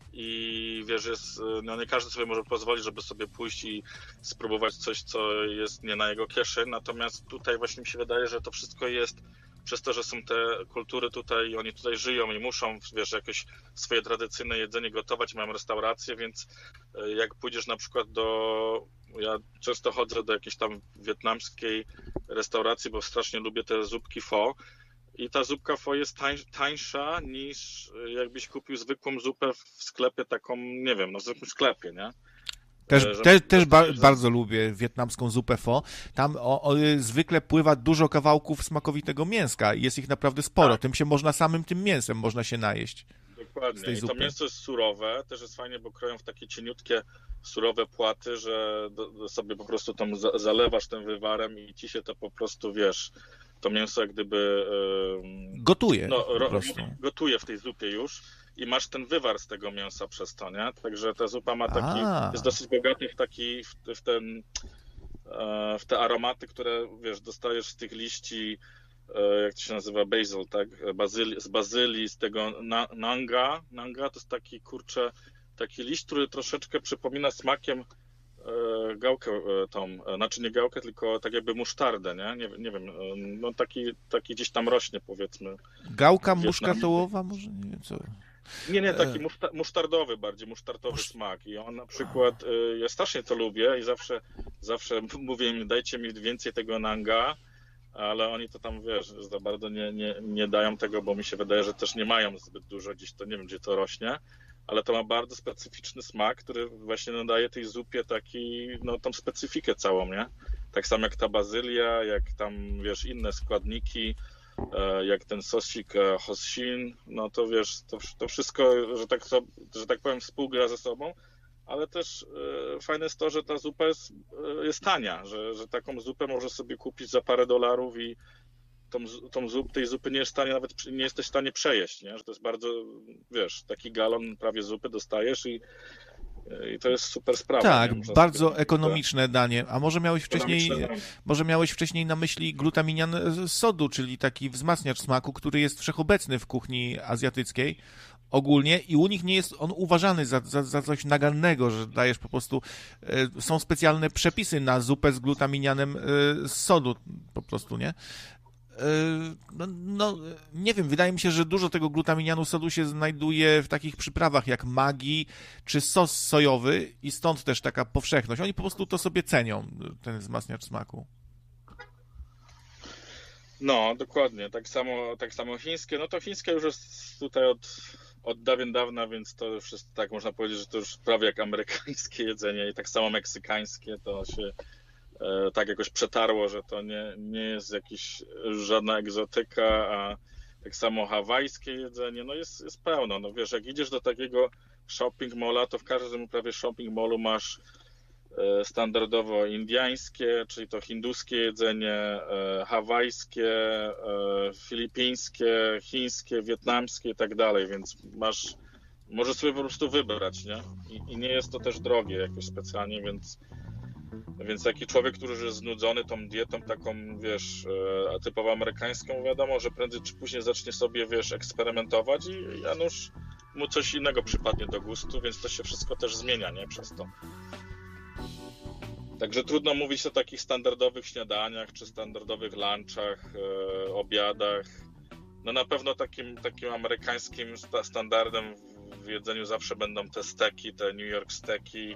I wiesz, jest, no nie każdy sobie może pozwolić, żeby sobie pójść i spróbować coś, co jest nie na jego kieszeń, natomiast tutaj właśnie mi się wydaje, że to wszystko jest przez to, że są te kultury tutaj i oni tutaj żyją i muszą, wiesz, jakieś swoje tradycyjne jedzenie gotować, mają restauracje, więc jak pójdziesz na przykład do, ja często chodzę do jakiejś tam wietnamskiej restauracji, bo strasznie lubię te zupki pho. I ta zupka pho jest tań, tańsza niż jakbyś kupił zwykłą zupę w sklepie taką, nie wiem, no w zwykłym sklepie, nie? Też, Że, też, też ba- że... bardzo lubię wietnamską zupę pho. Tam o, o, zwykle pływa dużo kawałków smakowitego mięska i jest ich naprawdę sporo. Tak. Tym się można, samym tym mięsem można się najeść. Dokładnie. I to mięso jest surowe, też jest fajnie, bo kroją w takie cieniutkie, surowe płaty, że do, do sobie po prostu tam za, zalewasz tym wywarem i ci się to po prostu, wiesz, to mięso jak gdyby... Yy, gotuje no, po prostu. Gotuje w tej zupie już i masz ten wywar z tego mięsa przez to, nie? Także ta zupa ma taki, A. jest dosyć bogaty w taki, w, w ten, e, w te aromaty, które, wiesz, dostajesz z tych liści, e, jak to się nazywa, basil, tak? Bazyli, z bazylii, z tego na, nanga. Nanga to jest taki, kurczę, taki liść, który troszeczkę przypomina smakiem e, gałkę e, tą, e, znaczy nie gałkę, tylko tak jakby musztardę, nie? Nie, nie wiem, e, no taki, taki gdzieś tam rośnie, powiedzmy. Gałka muszkatołowa? Może nie wiem co. Nie, nie, taki muszta- musztardowy bardziej, musztardowy Musz... smak i on na przykład, y, ja strasznie to lubię i zawsze, zawsze mówię im, dajcie mi więcej tego nanga, ale oni to tam, wiesz, za bardzo nie, nie, nie dają tego, bo mi się wydaje, że też nie mają zbyt dużo, gdzieś to nie wiem, gdzie to rośnie, ale to ma bardzo specyficzny smak, który właśnie nadaje tej zupie taki, no tą specyfikę całą, nie? Tak samo jak ta bazylia, jak tam, wiesz, inne składniki, jak ten sosik Hoshin, no to wiesz, to, to wszystko, że tak, że tak powiem, współgra ze sobą, ale też e, fajne jest to, że ta zupa jest, jest tania, że, że taką zupę możesz sobie kupić za parę dolarów i tą, tą zup, tej zupy nie jest stanie, nawet nie jesteś w stanie przejeść, nie? Że to jest bardzo, wiesz, taki galon prawie zupy dostajesz i, i to jest super sprawa. Tak, bardzo ekonomiczne danie. A może miałeś wcześniej, może miałeś wcześniej na myśli glutaminian sodu, czyli taki wzmacniacz smaku, który jest wszechobecny w kuchni azjatyckiej ogólnie i u nich nie jest on uważany za, za, za coś nagannego, że dajesz po prostu, e, są specjalne przepisy na zupę z glutaminianem e, z sodu po prostu, nie? No, no, nie wiem, wydaje mi się, że dużo tego glutaminianu sodu się znajduje w takich przyprawach jak Maggi czy sos sojowy i stąd też taka powszechność. Oni po prostu to sobie cenią, ten wzmacniacz smaku. No, dokładnie. Tak samo, tak samo chińskie. No to chińskie już jest tutaj od, od dawien dawna, więc to już jest, tak można powiedzieć, że to już prawie jak amerykańskie jedzenie i tak samo meksykańskie to się tak jakoś przetarło, że to nie, nie jest jakiś żadna egzotyka, a tak samo hawajskie jedzenie, no jest, jest pełno, no wiesz, jak idziesz do takiego shopping malla, to w każdym prawie shopping mallu masz standardowo indyjskie, czyli to hinduskie jedzenie, hawajskie, filipińskie, chińskie, wietnamskie i tak dalej, więc masz, możesz sobie po prostu wybrać, nie? I, i nie jest to też drogie jakoś specjalnie, więc Więc taki człowiek, który już jest znudzony tą dietą taką, wiesz, typowo amerykańską, wiadomo, że prędzej czy później zacznie sobie, wiesz, eksperymentować i Janusz mu coś innego przypadnie do gustu, więc to się wszystko też zmienia, nie? Przez to. Także trudno mówić o takich standardowych śniadaniach, czy standardowych lunchach, e, obiadach. No na pewno takim, takim amerykańskim standardem w jedzeniu zawsze będą te steki, te New York steki,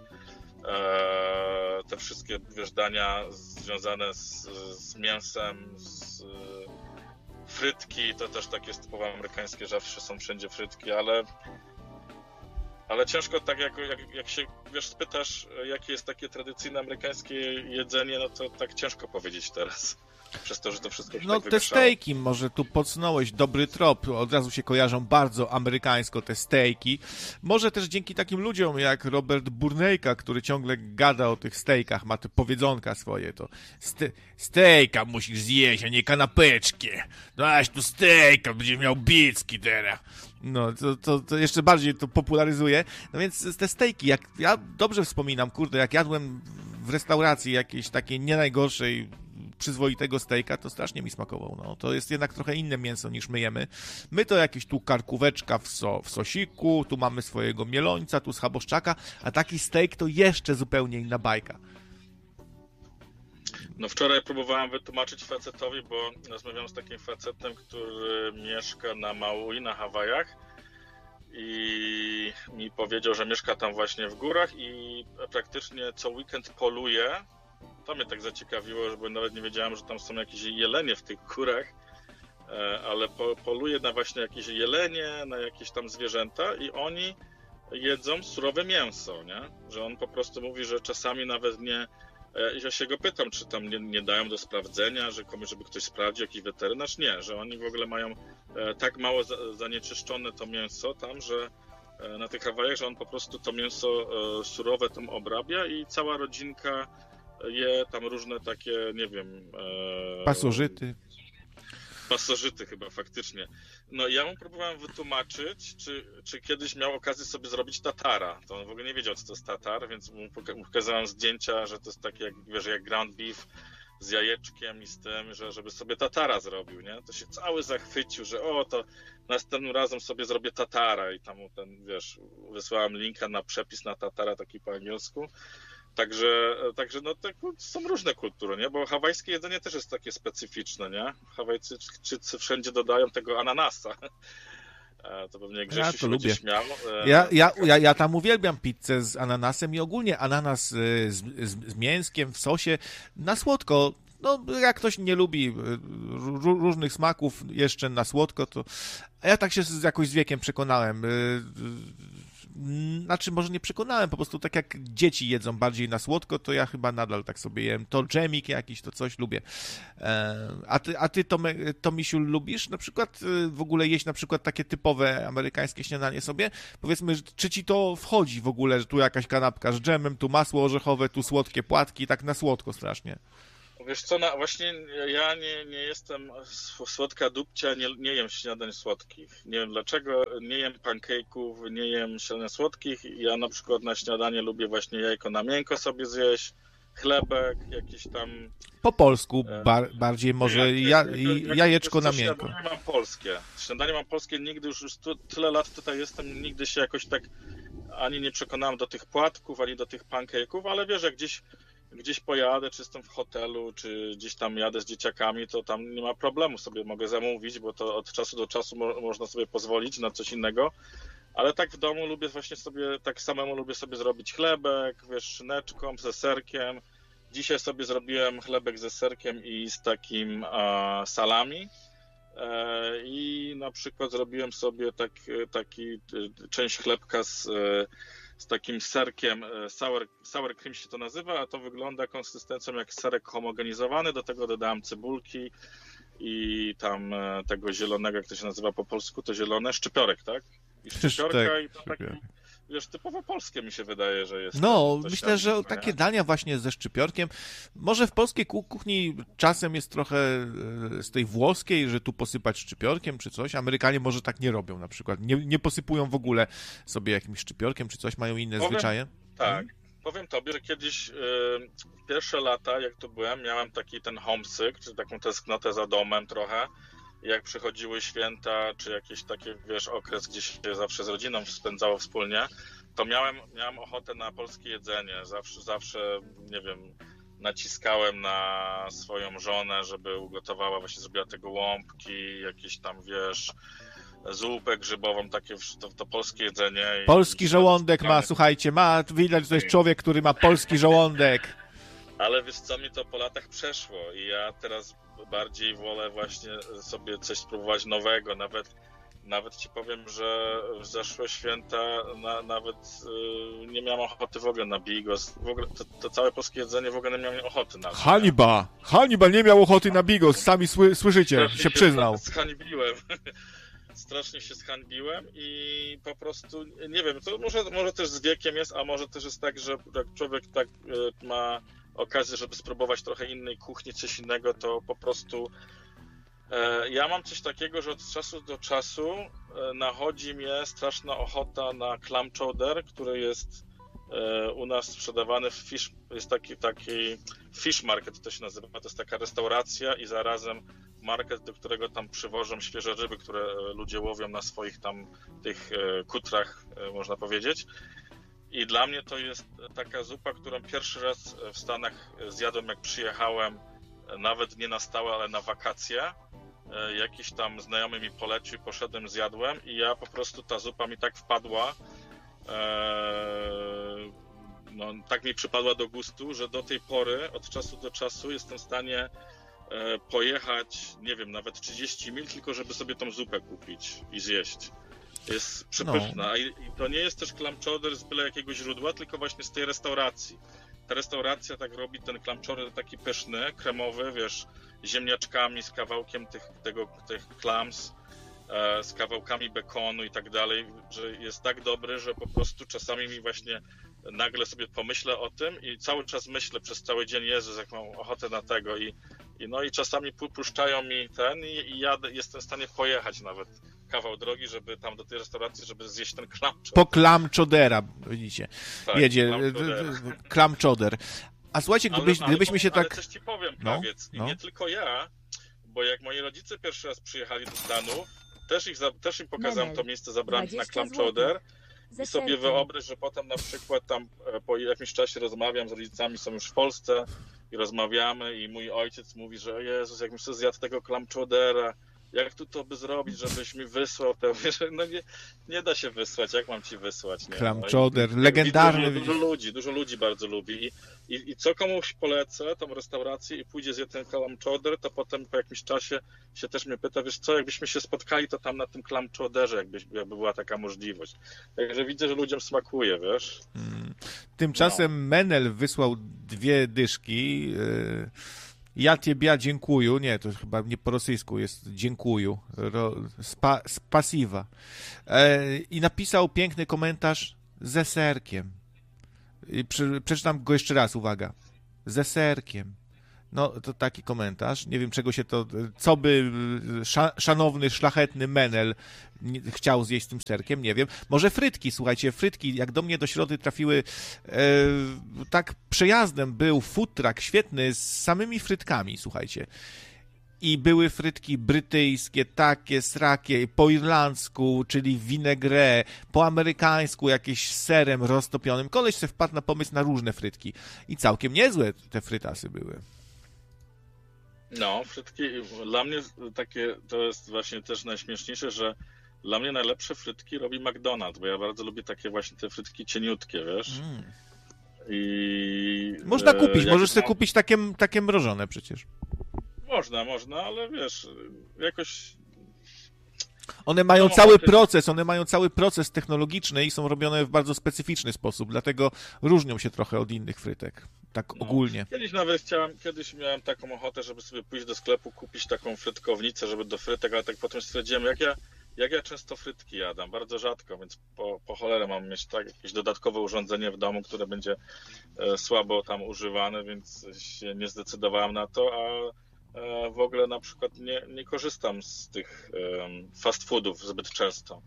te wszystkie, wiesz, dania związane z, z mięsem, z frytki, to też takie typowo amerykańskie, zawsze są wszędzie frytki, ale ale ciężko tak, jak, jak, jak się, wiesz, spytasz, jakie jest takie tradycyjne amerykańskie jedzenie, no to tak ciężko powiedzieć teraz. Przez to, że to wszystko się No tak te wymieszało. stejki, może tu podsunąłeś dobry trop, od razu się kojarzą bardzo amerykańsko te stejki. Może też dzięki takim ludziom jak Robert Burnejka, który ciągle gada o tych stejkach, ma te powiedzonka swoje, to ste stejka musisz zjeść, a nie kanapeczki. No aż tu stejka, będziesz miał bicki teraz. No, to, to, to jeszcze bardziej to popularyzuje. No więc te stejki, jak ja dobrze wspominam, kurde, jak jadłem w restauracji jakiejś takiej nie najgorszej, przyzwoitego stejka, to strasznie mi smakował. No, to jest jednak trochę inne mięso niż my jemy. My to jakieś tu karkóweczka w, so, w sosiku, tu mamy swojego mielońca, tu schaboszczaka, a taki stejk to jeszcze zupełnie inna bajka. No wczoraj próbowałem wytłumaczyć facetowi, bo rozmawiałem z takim facetem, który mieszka na Maui, na Hawajach i mi powiedział, że mieszka tam właśnie w górach i praktycznie co weekend poluje. To mnie tak zaciekawiło, bo nawet nie wiedziałem, że tam są jakieś jelenie w tych górach, ale po, poluje na właśnie jakieś jelenie, na jakieś tam zwierzęta i oni jedzą surowe mięso, nie? Że on po prostu mówi, że czasami nawet nie... Ja się go pytam, czy tam nie, nie dają do sprawdzenia, że komuś, żeby ktoś sprawdził, jakiś weterynarz. Nie, że oni w ogóle mają tak mało zanieczyszczone to mięso tam, że na tych Hawajach, że on po prostu to mięso surowe tam obrabia i cała rodzinka je tam różne takie, nie wiem... E... Pasożyty. Pasożyty chyba, faktycznie. No ja mu próbowałem wytłumaczyć, czy, czy kiedyś miał okazję sobie zrobić tatara. To on w ogóle nie wiedział, co to jest tatar, więc mu pokazałem zdjęcia, że to jest takie, jak, wiesz, jak ground beef z jajeczkiem i z tym, że żeby sobie tatara zrobił, nie? To się cały zachwycił, że o, to następnym razem sobie zrobię tatara i tam mu ten, wiesz, wysłałem linka na przepis na tatara, taki po angielsku. Także, także no to są różne kultury, nie? Bo hawajskie jedzenie też jest takie specyficzne, nie? Hawajczycy wszędzie dodają tego ananasa. To pewnie Grzesiu ja to się lubię. będzie śmiał. Ja, ja, ja, ja tam uwielbiam pizzę z ananasem i ogólnie ananas z, z, z mięskiem w sosie na słodko. No, jak ktoś nie lubi różnych smaków jeszcze na słodko, to a ja tak się jakoś z wiekiem przekonałem. Znaczy, może nie przekonałem, po prostu tak jak dzieci jedzą bardziej na słodko, to ja chyba nadal tak sobie jem. To dżemik jakiś, to coś lubię. A ty, a ty Tome, Tomisiu, lubisz na przykład w ogóle jeść na przykład takie typowe amerykańskie śniadanie sobie? Powiedzmy, czy ci to wchodzi w ogóle, że tu jakaś kanapka z dżemem, tu masło orzechowe, tu słodkie płatki, tak na słodko strasznie. Wiesz co, na, właśnie ja nie, nie jestem słodka dupcia, nie, nie jem śniadań słodkich. Nie wiem dlaczego, nie jem pancake'ów, nie jem śniadań słodkich. Ja na przykład na śniadanie lubię właśnie jajko na miękko sobie zjeść, chlebek, jakieś tam... Po polsku bar, bardziej może jak, ja, jak, jak, jajeczko na miękko. Śniadanie mam polskie. Śniadanie mam polskie, nigdy już, już tu, tyle lat tutaj jestem, nigdy się jakoś tak ani nie przekonałem do tych płatków, ani do tych pancake'ów, ale wiesz, jak gdzieś gdzieś pojadę, czy jestem w hotelu, czy gdzieś tam jadę z dzieciakami, to tam nie ma problemu, sobie mogę zamówić, bo to od czasu do czasu mo- można sobie pozwolić na coś innego, ale tak w domu lubię właśnie sobie, tak samemu lubię sobie zrobić chlebek, wiesz, szyneczką, ze serkiem. Dzisiaj sobie zrobiłem chlebek ze serkiem i z takim e, salami e, i na przykład zrobiłem sobie tak, taki e, część chlebka z e, z takim serkiem, sour, sour cream się to nazywa, a to wygląda konsystencją jak serek homogenizowany, do tego dodałem cebulki i tam tego zielonego, jak to się nazywa po polsku, to zielone, szczypiorek, tak? I szczypiorka i to taki, wiesz, typowo polskie mi się wydaje, że jest. No, myślę, że takie dania właśnie ze szczypiorkiem, może w polskiej kuchni czasem jest trochę z tej włoskiej, że tu posypać szczypiorkiem czy coś. Amerykanie może tak nie robią na przykład. Nie, nie posypują w ogóle sobie jakimś szczypiorkiem czy coś, mają inne powiem, zwyczaje. Tak, hmm? powiem tobie, że kiedyś yy, pierwsze lata, jak tu byłem, miałem taki ten homesick, czy taką tęsknotę za domem trochę. Jak przychodziły święta, czy jakiś taki, wiesz, okres, gdzie się zawsze z rodziną spędzało wspólnie, to miałem, miałem ochotę na polskie jedzenie. Zawsze, zawsze, nie wiem, naciskałem na swoją żonę, żeby ugotowała, właśnie zrobiła te gołąbki, jakieś tam, wiesz, zupę grzybową, takie to, to polskie jedzenie. Polski żołądek ma, słuchajcie, ma, widać, że to jest człowiek, który ma polski żołądek. Ale wiesz co, mi to po latach przeszło i ja teraz bardziej wolę właśnie sobie coś spróbować nowego. Nawet, nawet ci powiem, że w zeszłe święta na, nawet y, nie miałem ochoty w ogóle na bigos. W ogóle to, to całe polskie jedzenie w ogóle nie miałem ochoty na. Haniba! Haniba nie miał ochoty na bigos, sami sły, słyszycie, Strasznie się przyznał. Się zhańbiłem. Strasznie się zhańbiłem i po prostu, nie wiem, to może, może też z wiekiem jest, a może też jest tak, że jak człowiek tak y, ma okazję, żeby spróbować trochę innej kuchni, coś innego, to po prostu e, ja mam coś takiego, że od czasu do czasu e, nachodzi mnie straszna ochota na clam chowder, który jest e, u nas sprzedawany w fish, jest taki, taki fish market, to się nazywa, to jest taka restauracja i zarazem market, do którego tam przywożą świeże ryby, które ludzie łowią na swoich tam tych e, kutrach, e, można powiedzieć. I dla mnie to jest taka zupa, którą pierwszy raz w Stanach zjadłem, jak przyjechałem, nawet nie na stałe, ale na wakacje. Jakiś tam znajomy mi polecił, poszedłem, zjadłem i ja po prostu, ta zupa mi tak wpadła, no tak mi przypadła do gustu, że do tej pory, od czasu do czasu jestem w stanie pojechać, nie wiem, nawet trzydzieści mil, tylko żeby sobie tą zupę kupić i zjeść. Jest przepyszna. No. I to nie jest też clam chowder z byle jakiego źródła, tylko właśnie z tej restauracji. Ta restauracja tak robi ten clam chowder taki pyszny, kremowy, wiesz, ziemniaczkami, z kawałkiem tych, tego, tych clams, e, z kawałkami bekonu i tak dalej, że jest tak dobry, że po prostu czasami mi właśnie nagle sobie pomyślę o tym i cały czas myślę przez cały dzień, Jezus, jak mam ochotę na tego i, i no i czasami puszczają mi ten i, i ja jestem w stanie pojechać nawet kawał drogi, żeby tam do tej restauracji, żeby zjeść ten clam chowder. Po clam chowdera, widzicie, tak, jedzie clam chowder. A słuchajcie, gdybyś, ale, gdybyśmy się ale tak... Ale coś ci powiem, no, prawiec. I no. nie tylko ja, bo jak moi rodzice pierwszy raz przyjechali do Stanów, też, ich za, też im pokazałem Menel. To miejsce zabrane na clam chowder i sobie wyobraź, że potem na przykład tam po jakimś czasie rozmawiam z rodzicami, są już w Polsce i rozmawiamy i mój ojciec mówi, że Jezus, jakbym sobie zjadł tego clam chowdera, jak tu to by zrobić, żebyś mi wysłał te... No nie, nie da się wysłać, jak mam ci wysłać, nie? Clam No chowder, i- legendarny. Dużo, dużo ludzi, dużo ludzi bardzo lubi. I, i, I co komuś polecę, tą restaurację i pójdzie zje ten clam chowder, to potem po jakimś czasie się też mnie pyta, wiesz co, jakbyśmy się spotkali, to tam na tym clam chowderze, jakby, jakby była taka możliwość. Także widzę, że ludziom smakuje, wiesz? Hmm. Tymczasem no. Menel wysłał dwie dyszki. Yy... Ja ciebie dziękuję. Nie, to chyba nie po rosyjsku jest dziękuję. Ro, spa, spasiwa. E, I napisał piękny komentarz ze serkiem. I przy, przeczytam go jeszcze raz, uwaga. Ze serkiem. No, to taki komentarz. Nie wiem, czego się to... Co by sza, szanowny, szlachetny Menel chciał zjeść z tym serkiem, nie wiem. Może frytki, słuchajcie, frytki, jak do mnie do środy trafiły, e, tak przejazdem był food truck świetny z samymi frytkami, słuchajcie. I były frytki brytyjskie, takie, srakie, po irlandzku, czyli vinaigrette, po amerykańsku jakieś z serem roztopionym. Koleś się wpadł na pomysł na różne frytki. I całkiem niezłe te frytasy były. No, frytki, dla mnie takie, to jest właśnie też najśmieszniejsze, że dla mnie najlepsze frytki robi McDonald's, bo ja bardzo lubię takie właśnie te frytki cieniutkie, wiesz? Mm. I można kupić, e, możesz sobie mam... kupić takie, takie mrożone przecież. Można, można, ale wiesz, jakoś... One mają no, cały proces, one mają cały proces technologiczny i są robione w bardzo specyficzny sposób, dlatego różnią się trochę od innych frytek, tak no. ogólnie. Kiedyś nawet chciałem, kiedyś miałem taką ochotę, żeby sobie pójść do sklepu, kupić taką frytkownicę, żeby do frytek, ale tak potem stwierdziłem, jak ja, jak ja często frytki jadam, bardzo rzadko, więc po, po cholerę mam mieć tak, jakieś dodatkowe urządzenie w domu, które będzie e, słabo tam używane, więc się nie zdecydowałem na to, a w ogóle na przykład nie, nie korzystam z tych fast foodów zbyt często.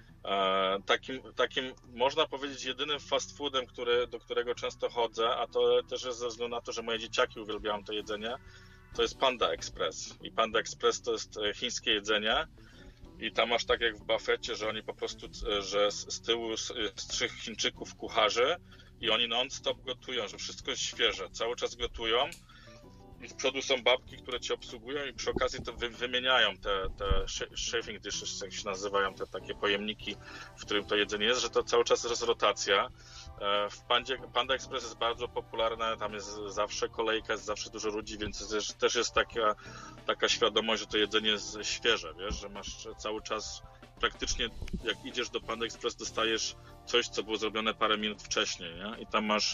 Takim, takim można powiedzieć jedynym fast foodem, który, do którego często chodzę, a to też jest ze względu na to, że moje dzieciaki uwielbiają to jedzenie, to jest Panda Express. I Panda Express to jest chińskie jedzenie i tam masz tak jak w buffecie, że oni po prostu, że z tyłu jest trzech Chińczyków kucharzy i oni non-stop gotują, że wszystko jest świeże, cały czas gotują. I z przodu są babki, które cię obsługują i przy okazji to wy, wymieniają te, te chafing dishes, jak się nazywają, te takie pojemniki, w którym to jedzenie jest, że to cały czas jest rotacja. W Pandzie, Panda Express jest bardzo popularne, tam jest zawsze kolejka, jest zawsze dużo ludzi, więc też, też jest taka, taka świadomość, że to jedzenie jest świeże, wiesz, że masz cały czas, praktycznie jak idziesz do Panda Express, dostajesz coś, co było zrobione parę minut wcześniej, nie? I tam masz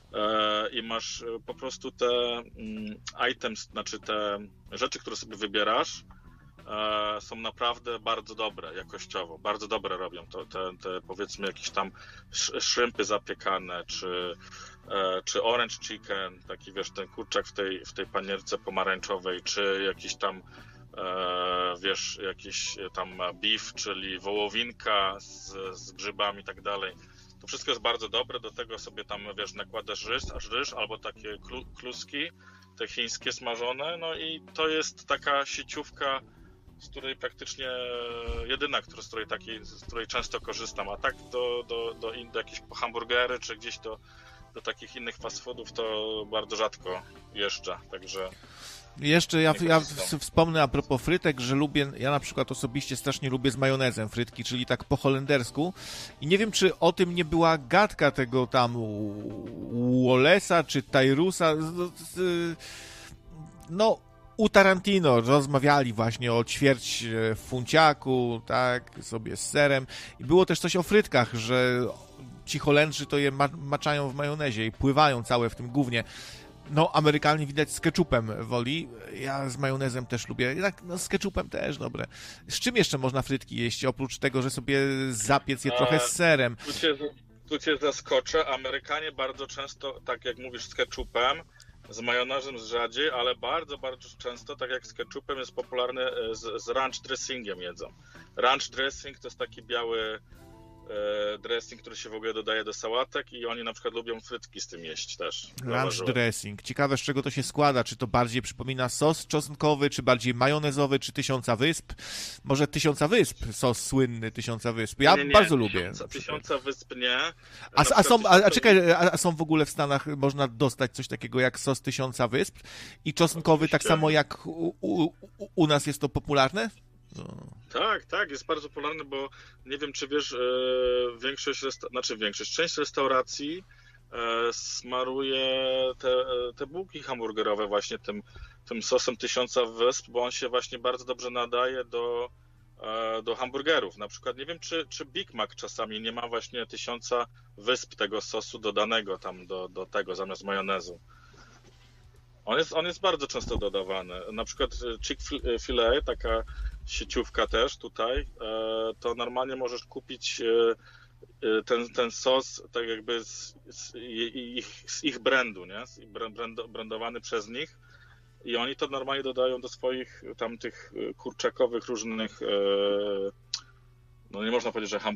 i masz po prostu te items, znaczy te rzeczy, które sobie wybierasz, są naprawdę bardzo dobre jakościowo, bardzo dobre robią to, te, te powiedzmy jakieś tam shrimpy zapiekane, czy, czy orange chicken, taki wiesz, ten kurczak w tej, w tej panierce pomarańczowej, czy jakiś tam wiesz, jakiś tam beef, czyli wołowinka z, z grzybami i tak dalej. To wszystko jest bardzo dobre, do tego sobie tam, wiesz, nakładasz ryż, ryż albo takie kluski, te chińskie smażone, no i to jest taka sieciówka, z której praktycznie jedyna, z której, takiej, z której często korzystam, a tak do, do, do, do jakieś hamburgery, czy gdzieś do, do takich innych fast foodów to bardzo rzadko jeżdżę, także... Jeszcze ja, ja wspomnę a propos frytek, że lubię, ja na przykład osobiście strasznie lubię z majonezem frytki, czyli tak po holendersku i nie wiem, czy o tym nie była gadka tego tam Wallace'a czy Tyrusa, no u Tarantino rozmawiali właśnie o ćwierć funciaku, tak, sobie z serem i było też coś o frytkach, że ci Holendrzy to je maczają w majonezie i pływają całe w tym gównie. No, Amerykanie widać z ketchupem woli. Ja z majonezem też lubię. Tak, no z ketchupem też, dobre. Z czym jeszcze można frytki jeść? Oprócz tego, że sobie zapiec je trochę z serem. Tu cię, tu cię zaskoczę. Amerykanie bardzo często, tak jak mówisz, z ketchupem, z majonezem z rzadziej, ale bardzo, bardzo często, tak jak z ketchupem, jest popularny z, z ranch dressingiem jedzą. Ranch dressing to jest taki biały dressing, który się w ogóle dodaje do sałatek i oni na przykład lubią frytki z tym jeść też. Ranch dressing. Ciekawe, z czego to się składa. Czy to bardziej przypomina sos czosnkowy, czy bardziej majonezowy, czy Tysiąca Wysp? Może Tysiąca Wysp, sos słynny Tysiąca Wysp. Ja nie, nie, bardzo nie, lubię. Tysiąca, tysiąca Wysp nie. A, a, są, a, a czekaj, a są w ogóle w Stanach, można dostać coś takiego jak sos Tysiąca Wysp i czosnkowy, oczywiście, tak samo jak u, u, u nas jest to popularne? No. Tak, tak, jest bardzo popularny, bo nie wiem, czy wiesz, większość, resta- znaczy większość, część restauracji smaruje te, te bułki hamburgerowe właśnie tym, tym sosem tysiąca wysp, bo on się właśnie bardzo dobrze nadaje do, do hamburgerów. Na przykład nie wiem, czy, czy Big Mac czasami nie ma właśnie tysiąca wysp tego sosu dodanego tam do, do tego zamiast majonezu. On jest, on jest bardzo często dodawany. Na przykład Chick-fil-A, taka sieciówka też tutaj, to normalnie możesz kupić ten, ten sos tak jakby z, z, ich, z ich brandu, nie? Z brand, brandowany przez nich i oni to normalnie dodają do swoich tam tych kurczakowych różnych, no nie można powiedzieć, że hamburgerów,